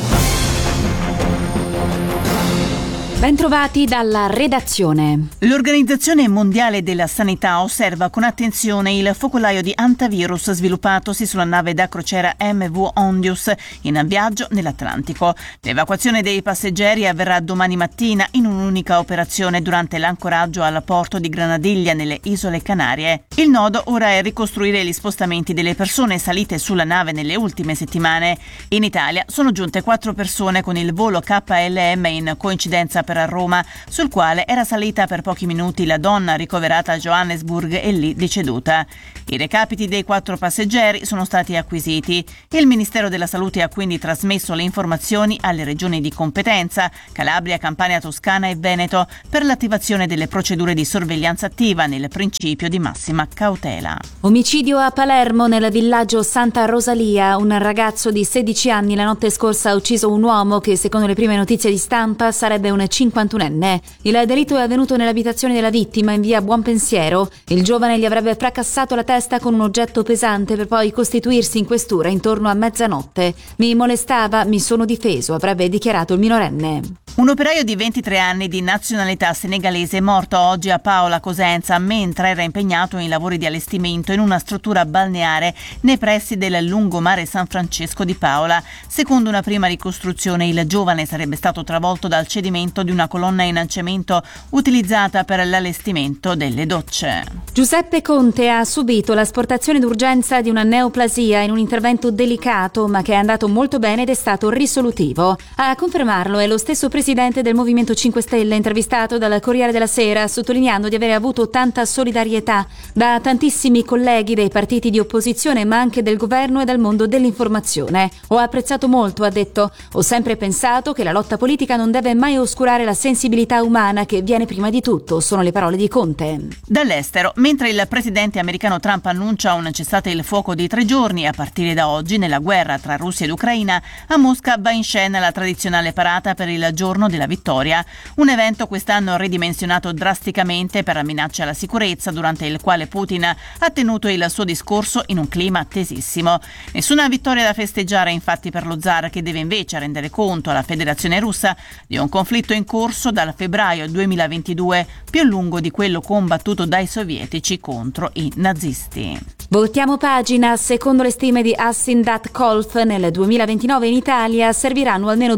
Bentrovati dalla redazione. L'Organizzazione Mondiale della Sanità osserva con attenzione il focolaio di antivirus sviluppatosi sulla nave da crociera MV Ondius in viaggio nell'Atlantico. L'evacuazione dei passeggeri avverrà domani mattina in un'unica operazione durante l'ancoraggio al porto di Granadiglia nelle Isole Canarie. Il nodo ora è ricostruire gli spostamenti delle persone salite sulla nave nelle ultime settimane. In Italia sono giunte 4 persone con il volo KLM in coincidenza per Roma, sul quale era salita per pochi minuti la donna ricoverata a Johannesburg e lì deceduta. I recapiti dei 4 passeggeri sono stati acquisiti. Il Ministero della Salute ha quindi trasmesso le informazioni alle regioni di competenza, Calabria, Campania, Toscana e Veneto, per l'attivazione delle procedure di sorveglianza attiva nel principio di massima cautela. Omicidio a Palermo nel villaggio Santa Rosalia. Un ragazzo di 16 anni la notte scorsa ha ucciso un uomo che, secondo le prime notizie di stampa, sarebbe un 51enne. Il delitto è avvenuto nell'abitazione della vittima in via Buonpensiero. Il giovane gli avrebbe fracassato la testa con un oggetto pesante per poi costituirsi in questura intorno a mezzanotte. Mi molestava, mi sono difeso, avrebbe dichiarato il minorenne. Un operaio di 23 anni di nazionalità senegalese è morto oggi a Paola, Cosenza, mentre era impegnato in lavori di allestimento in una struttura balneare nei pressi del lungomare San Francesco di Paola. Secondo una prima ricostruzione, il giovane sarebbe stato travolto dal cedimento di una colonna in cemento utilizzata per l'allestimento delle docce. Giuseppe Conte ha subito l'asportazione d'urgenza di una neoplasia in un intervento delicato ma che è andato molto bene ed è stato risolutivo. A confermarlo è lo stesso presidente del Movimento 5 Stelle intervistato dal Corriere della Sera, sottolineando di avere avuto tanta solidarietà da tantissimi colleghi dei partiti di opposizione ma anche del governo e dal mondo dell'informazione. Ho apprezzato molto, ha detto. Ho sempre pensato che la lotta politica non deve mai oscurare la sensibilità umana che viene prima di tutto, sono le parole di Conte. Dall'estero, mentre il presidente americano Trump annuncia un cessate il fuoco di 3 giorni a partire da oggi nella guerra tra Russia ed Ucraina, a Mosca va in scena la tradizionale parata per il giorno della vittoria, un evento quest'anno ridimensionato drasticamente per la minaccia alla sicurezza, durante il quale Putin ha tenuto il suo discorso in un clima tesissimo. Nessuna vittoria da festeggiare infatti per lo zar, che deve invece rendere conto alla Federazione Russa di un conflitto in corso dal febbraio 2022, più lungo di quello combattuto dai sovietici contro i nazisti. Voltiamo pagina. Secondo le stime di Assindat-Colf, nel 2029 in Italia serviranno almeno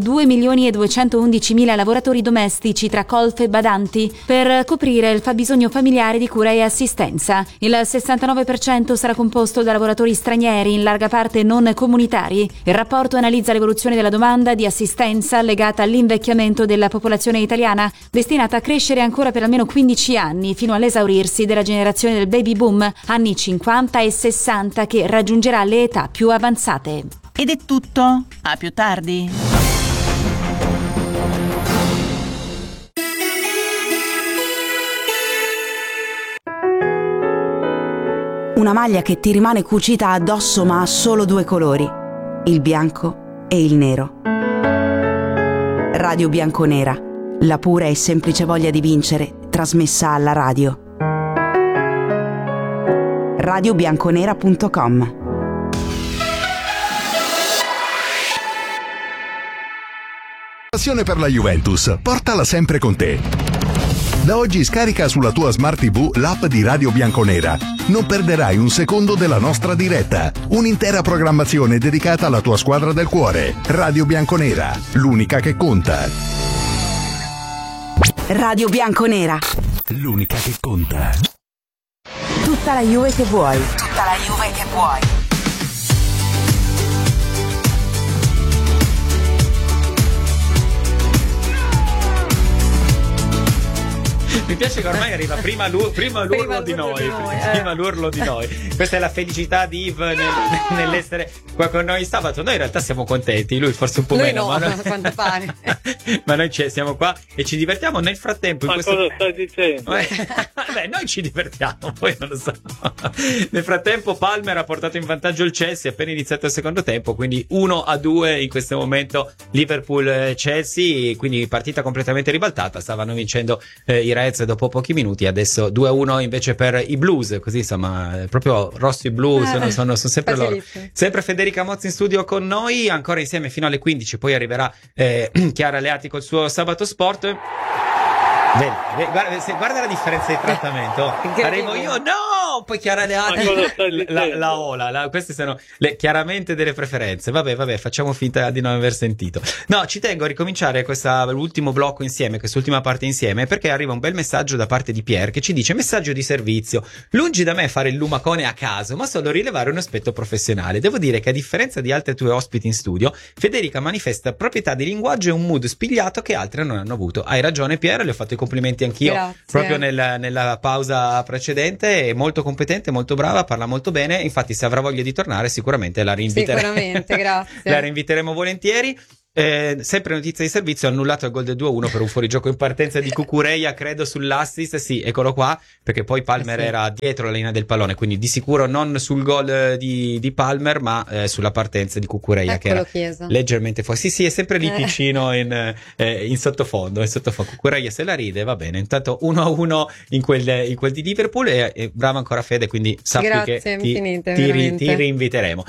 2.211.000 lavoratori domestici tra colf e badanti per coprire il fabbisogno familiare di cura e assistenza. Il 69% sarà composto da lavoratori stranieri, in larga parte non comunitari. Il rapporto analizza l'evoluzione della domanda di assistenza legata all'invecchiamento della popolazione italiana, destinata a crescere ancora per almeno 15 anni, fino all'esaurirsi della generazione del baby boom, anni 50 e 60, che raggiungerà le età più avanzate. Ed è tutto, a più tardi. Una maglia che ti rimane cucita addosso ma ha solo 2 colori, il bianco e il nero. Radio Bianconera, la pura e semplice voglia di vincere, trasmessa alla radio. radiobianconera.com. Passione per la Juventus, portala sempre con te. Da oggi scarica sulla tua Smart TV l'app di Radio Bianconera. Non perderai un secondo della nostra diretta. Un'intera programmazione dedicata alla tua squadra del cuore. Radio Bianconera, l'unica che conta. Radio Bianconera, l'unica che conta. Tutta la Juve che vuoi. Tutta la Juve che vuoi. Mi piace che ormai arriva prima l'urlo di noi. Prima l'urlo di noi. Questa è la felicità di Yves nell'essere qua con noi sabato. Noi in realtà siamo contenti, lui forse un po' meno, quanto pare. Ma noi siamo qua e ci divertiamo nel frattempo. Cosa stai dicendo? Beh, noi ci divertiamo, poi non lo so. Nel frattempo Palmer ha portato in vantaggio il Chelsea appena iniziato il secondo tempo, quindi 1-2 in questo momento Liverpool-Chelsea, quindi partita completamente ribaltata. Stavano vincendo i Reds dopo pochi minuti, adesso 2-1 invece per i Blues, così insomma proprio rossi blu sono sempre loro. Sempre Federica Mozzi in studio con noi, ancora insieme fino alle 15, poi arriverà Chiara Leati col suo Sabato Sport. Guarda la differenza di trattamento. Arrivo io, no! Poi Chiara Leati la Ola. Queste sono chiaramente delle preferenze. Vabbè, facciamo finta di non aver sentito. No, ci tengo a ricominciare l'ultimo blocco insieme, quest'ultima parte insieme, perché arriva un bel messaggio da parte di Pier che ci dice: messaggio di servizio. Lungi da me fare il lumacone a caso, ma solo rilevare un aspetto professionale. Devo dire che a differenza di altre tue ospiti in studio, Federica manifesta proprietà di linguaggio e un mood spigliato che altre non hanno avuto. Hai ragione Pier, le ho fatto i complimenti anch'io. Grazie. Proprio nella pausa precedente. È molto competente, molto brava, parla molto bene. Infatti se avrà voglia di tornare sicuramente la rinviteremo. Sicuramente, grazie. La rinviteremo volentieri. Sempre notizia di servizio, annullato il gol del 2-1 per un fuorigioco in partenza di Cucurella, credo sull'assist. Sì, eccolo qua, perché poi Palmer era dietro la linea del pallone, quindi di sicuro non sul gol di Palmer, ma sulla partenza di Cucurella, che era leggermente fuori. Sì, è sempre lì vicino in sottofondo. Cucurella se la ride, va bene. Intanto 1-1 in quel di Liverpool, e brava ancora Fede, quindi sappi grazie, che ti rinviteremo.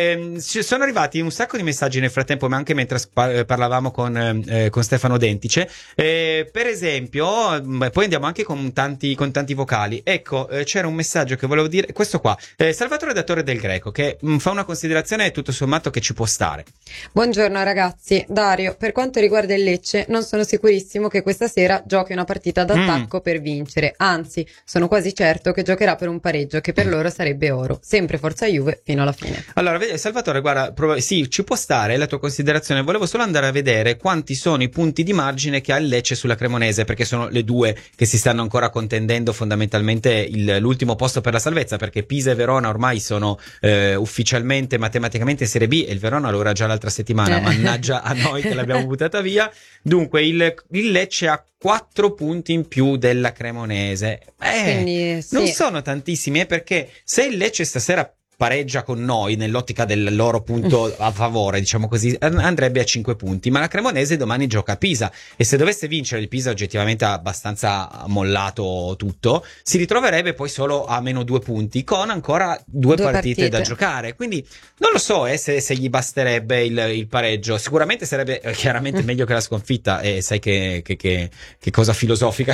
Ci sono arrivati un sacco di messaggi nel frattempo, ma anche mentre parlavamo con Stefano Dentice, per esempio. Poi andiamo anche con tanti vocali. Ecco, c'era un messaggio che volevo dire, questo qua, Salvatore Datore del Greco, che fa una considerazione tutto sommato che ci può stare. Buongiorno ragazzi. Dario, per quanto riguarda il Lecce, non sono sicurissimo che questa sera giochi una partita d'attacco per vincere, anzi sono quasi certo che giocherà per un pareggio, che per loro sarebbe oro. Sempre forza Juve fino alla fine. Allora Salvatore, guarda, sì, ci può stare la tua considerazione. Volevo solo andare a vedere quanti sono i punti di margine che ha il Lecce sulla Cremonese, perché sono le due che si stanno ancora contendendo fondamentalmente l'ultimo posto per la salvezza, perché Pisa e Verona ormai sono ufficialmente, matematicamente in Serie B, e il Verona lo era già l'altra settimana, mannaggia a noi che l'abbiamo buttata via. Dunque il Lecce ha 4 punti in più della Cremonese. Quindi, sì. Non sono tantissimi, perché se il Lecce stasera pareggia con noi nell'ottica del loro punto a favore, diciamo così, andrebbe a 5 punti, ma la Cremonese domani gioca a Pisa, e se dovesse vincere il Pisa, oggettivamente ha abbastanza mollato tutto, si ritroverebbe poi solo a meno 2 punti, con ancora due partite da giocare. Quindi non lo so se gli basterebbe il pareggio. Sicuramente sarebbe chiaramente meglio che la sconfitta, e sai che cosa filosofica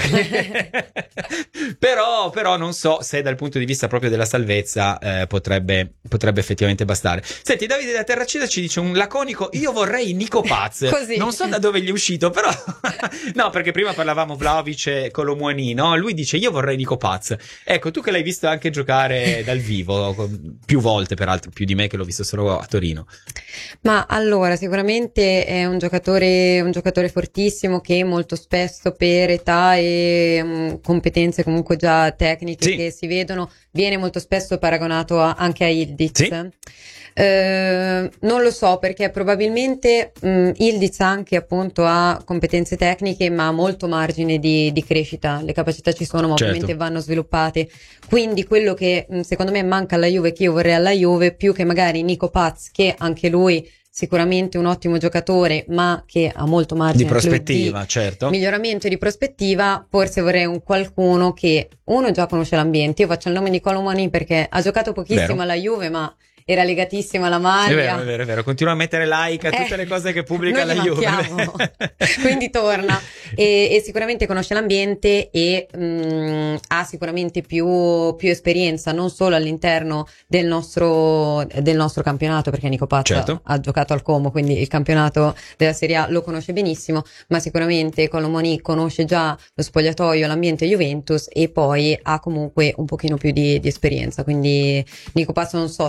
però non so se dal punto di vista proprio della salvezza potrebbe effettivamente bastare. Senti, Davide da Terracina ci dice un laconico: io vorrei Nico Paz. Così. Non so da dove gli è uscito, però no, perché prima parlavamo Vlahovic e Colomuani, no? Lui dice io vorrei Nico Paz. Ecco, tu che l'hai visto anche giocare dal vivo più volte, peraltro più di me che l'ho visto solo a Torino. Ma allora, sicuramente è un giocatore fortissimo, che molto spesso per età e competenze comunque già tecniche che si vedono, viene molto spesso paragonato anche a Ildiz. Sì. Non lo so, perché probabilmente Ildiz anche appunto ha competenze tecniche, ma ha molto margine di crescita. Le capacità ci sono, ma ovviamente vanno sviluppate. Quindi quello che secondo me manca alla Juve, che io vorrei alla Juve, più che magari Nico Paz, che anche lui sicuramente un ottimo giocatore, ma che ha molto margine di prospettiva, certo, miglioramento e di prospettiva, forse vorrei un qualcuno che già conosce l'ambiente. Io faccio il nome di Colomuani perché ha giocato pochissimo alla Juve, ma era legatissimo alla maglia. È vero. Continua a mettere like a tutte le cose che pubblica la Juve. Quindi torna e sicuramente conosce l'ambiente e ha sicuramente più esperienza, non solo all'interno del nostro campionato, perché Nico Paz ha giocato al Como, quindi il campionato della Serie A lo conosce benissimo, ma sicuramente Colomuani conosce già lo spogliatoio, l'ambiente Juventus, e poi ha comunque un pochino più di esperienza. Quindi Nico Paz non so se lo vorrei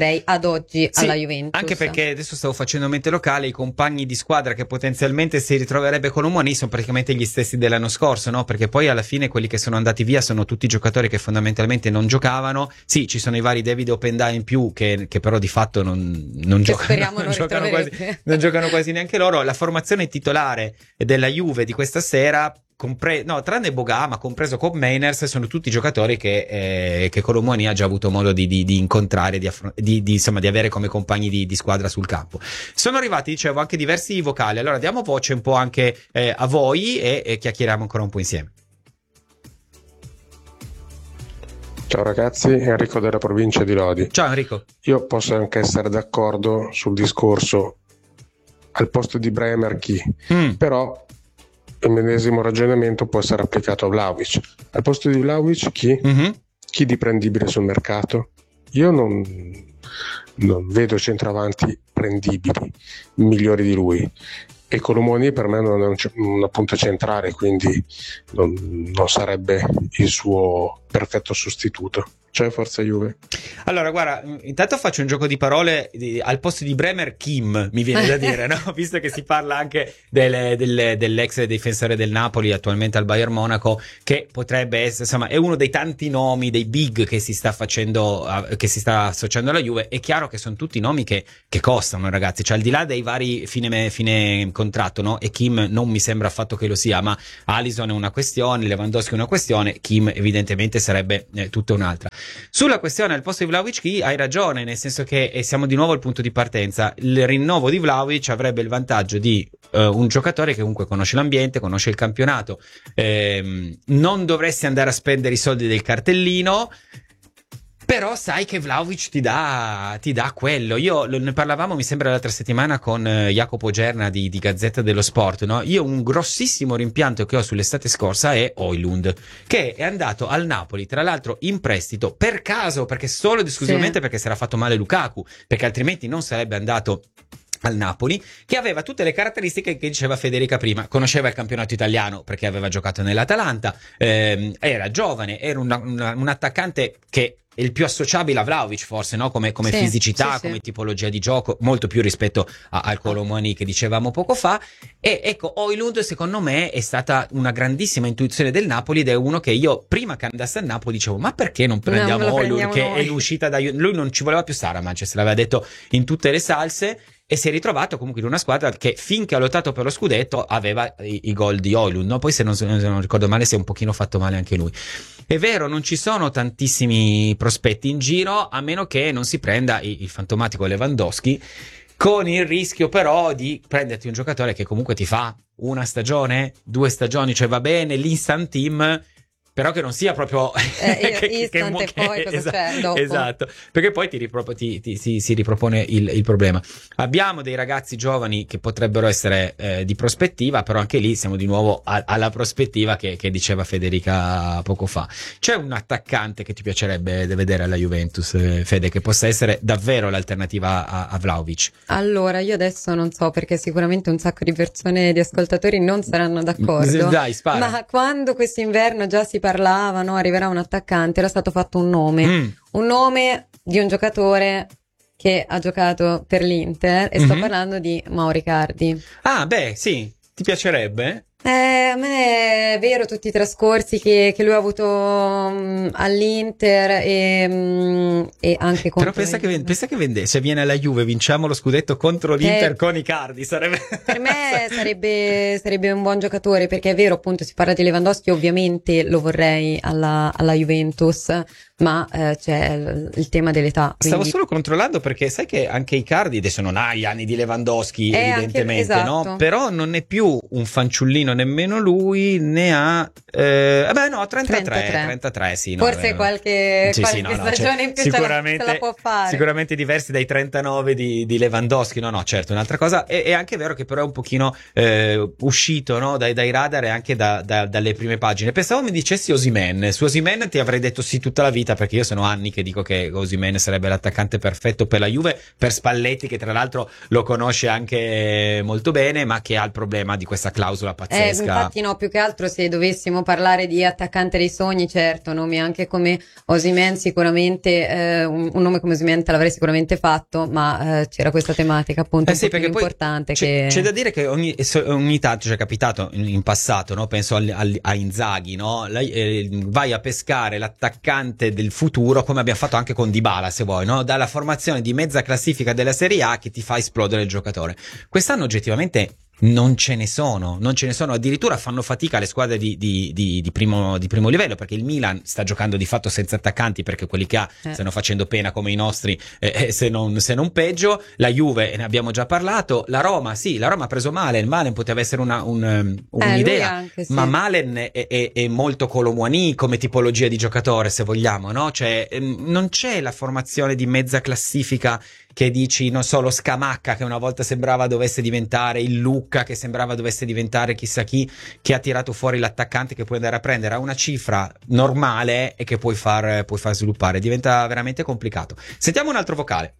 vedrei ad oggi alla Juventus. Anche perché adesso stavo facendo mente locale, i compagni di squadra che potenzialmente si ritroverebbe Colomoni sono praticamente gli stessi dell'anno scorso, no? Perché poi alla fine quelli che sono andati via sono tutti giocatori che fondamentalmente non giocavano. Sì, ci sono i vari David Openda in più che però di fatto non giocano quasi neanche loro. La formazione titolare della Juve di questa sera, tranne Boga, ma compreso Cobb Mainers, sono tutti giocatori che Colomoni ha già avuto modo di incontrare, insomma di avere come compagni di squadra sul campo. Sono arrivati, dicevo, anche diversi vocali. Allora diamo voce un po' anche a voi e chiacchieriamo ancora un po' insieme. Ciao ragazzi, Enrico della provincia di Lodi. Ciao Enrico. Io posso anche essere d'accordo sul discorso al posto di Bremer chi, però il medesimo ragionamento può essere applicato a Vlahovic. Al posto di Vlahovic chi? Chi di prendibile sul mercato? Io non vedo centravanti prendibili migliori di lui, e Colomoni per me non è una punta centrale, quindi non sarebbe il suo perfetto sostituto. Cioè forza Juve. Allora guarda, intanto faccio un gioco di parole, al posto di Bremer Kim, mi viene da dire, no? Visto che si parla anche dell'ex difensore del Napoli, attualmente al Bayern Monaco, che potrebbe essere, insomma, è uno dei tanti nomi, dei big che si sta facendo, che si sta associando alla Juve. È chiaro che sono tutti nomi che costano, ragazzi, cioè al di là dei vari fine contratto, no? E Kim non mi sembra affatto che lo sia, ma Alisson è una questione, Lewandowski è una questione, Kim evidentemente sarebbe tutta un'altra. Sulla questione al posto di Vlahovic hai ragione, nel senso che siamo di nuovo al punto di partenza. Il rinnovo di Vlahovic avrebbe il vantaggio di un giocatore che comunque conosce l'ambiente, conosce il campionato, non dovresti andare a spendere i soldi del cartellino, però sai che Vlahovic ti dà quello. Ne parlavamo, mi sembra, l'altra settimana con Jacopo Gerna di Gazzetta dello Sport, no? Io un grossissimo rimpianto che ho sull'estate scorsa è Højlund, che è andato al Napoli, tra l'altro in prestito per caso, perché solo ed esclusivamente perché si era fatto male Lukaku, perché altrimenti non sarebbe andato al Napoli, che aveva tutte le caratteristiche che diceva Federica prima. Conosceva il campionato italiano perché aveva giocato nell'Atalanta, era giovane, era un attaccante che è il più associabile a Vlahovic forse, no? Come fisicità, come tipologia di gioco, molto più rispetto al Colomoni che dicevamo poco fa. E ecco, Højlund secondo me è stata una grandissima intuizione del Napoli, ed è uno che io prima che andasse al Napoli dicevo: ma perché non prendiamo Højlund, che è l'uscita da lui, non ci voleva più stare a Manchester, l'aveva detto in tutte le salse. E si è ritrovato comunque in una squadra che finché ha lottato per lo scudetto aveva i gol di Højlund, no? Poi se non ricordo male si è un pochino fatto male anche lui. È vero, non ci sono tantissimi prospetti in giro, a meno che non si prenda il fantomatico Lewandowski, con il rischio però di prenderti un giocatore che comunque ti fa una stagione, 2 stagioni, cioè va bene l'instant team, però che non sia proprio instant e poi cosa c'è dopo. Esatto, perché poi si ripropone il problema. Abbiamo dei ragazzi giovani che potrebbero essere di prospettiva, però anche lì siamo di nuovo alla prospettiva che diceva Federica poco fa. C'è un attaccante che ti piacerebbe vedere alla Juventus, Fede, che possa essere davvero l'alternativa a Vlahovic? Allora, io adesso non so, perché sicuramente un sacco di persone, di ascoltatori non saranno d'accordo. Dai, spara. Ma quando quest'inverno già si parlava, no, arriverà un attaccante, era stato fatto un nome di un giocatore che ha giocato per l'Inter, e sto parlando di Mauro Icardi. Ah, beh, sì, ti piacerebbe? A me è vero tutti i trascorsi che lui ha avuto all'Inter e anche contro. Però pensa che se viene alla Juve vinciamo lo scudetto contro l'Inter con Icardi, sarebbe per me sarebbe un buon giocatore, perché è vero, appunto, si parla di Lewandowski, ovviamente lo vorrei alla Juventus, ma c'è il tema dell'età. Stavo solo controllando, perché sai che anche Icardi adesso non ha gli anni di Lewandowski, evidentemente, anche, esatto. No? Però non è più un fanciullino nemmeno lui, ne ha 33, sì, no, forse qualche stagione in più sicuramente, se la può fare. Sicuramente diversi dai 39 di Lewandowski, no, certo, un'altra cosa. È anche vero che però è un pochino uscito, no, dai radar e anche dalle prime pagine. Pensavo mi dicessi Osimhen. Su Osimhen ti avrei detto sì tutta la vita, perché io sono anni che dico che Osimhen sarebbe l'attaccante perfetto per la Juve, per Spalletti, che tra l'altro lo conosce anche molto bene, ma che ha il problema di questa clausola pazzesca pazzesca. Infatti no, più che altro se dovessimo parlare di attaccante dei sogni, certo, nomi anche come Osimhen sicuramente, un nome come Osimhen te l'avrei sicuramente fatto, ma c'era questa tematica appunto un po' più importante. C'è da dire che ogni tanto ci è capitato in passato, no? Penso a Inzaghi, no? Vai a pescare l'attaccante del futuro, come abbiamo fatto anche con Dybala, se vuoi, no? Dalla formazione di mezza classifica della Serie A che ti fa esplodere il giocatore. Quest'anno oggettivamente non ce ne sono, addirittura fanno fatica le squadre di primo livello, perché il Milan sta giocando di fatto senza attaccanti, perché quelli che ha stanno facendo pena come i nostri, se non peggio. La Juve ne abbiamo già parlato, la Roma ha preso Malen poteva essere un'idea, anche, sì. Ma Malen è molto Kolo Muani come tipologia di giocatore, se vogliamo, no? Cioè non c'è la formazione di mezza classifica che dici, non so, lo Scamacca che una volta sembrava dovesse diventare il Lucca, che sembrava dovesse diventare chissà chi, che ha tirato fuori l'attaccante che puoi andare a prendere a una cifra normale e che puoi far sviluppare. Diventa veramente complicato. Sentiamo un altro vocale.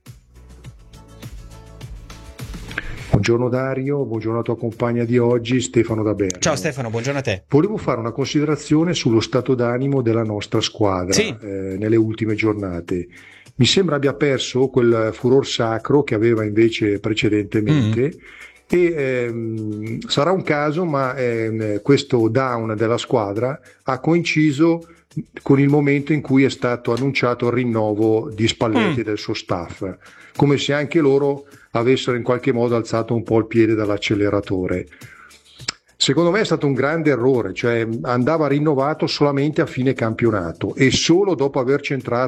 Buongiorno Dario, buongiorno alla tua compagna di oggi, Stefano da Bergamo. Ciao Stefano, buongiorno a te. Volevo fare una considerazione sullo stato d'animo della nostra squadra nelle ultime giornate. Mi sembra abbia perso quel furor sacro che aveva invece precedentemente e sarà un caso, ma questo down della squadra ha coinciso con il momento in cui è stato annunciato il rinnovo di Spalletti e del suo staff, come se anche loro avessero in qualche modo alzato un po' il piede dall'acceleratore. Secondo me è stato un grande errore, cioè andava rinnovato solamente a fine campionato e solo dopo aver centrato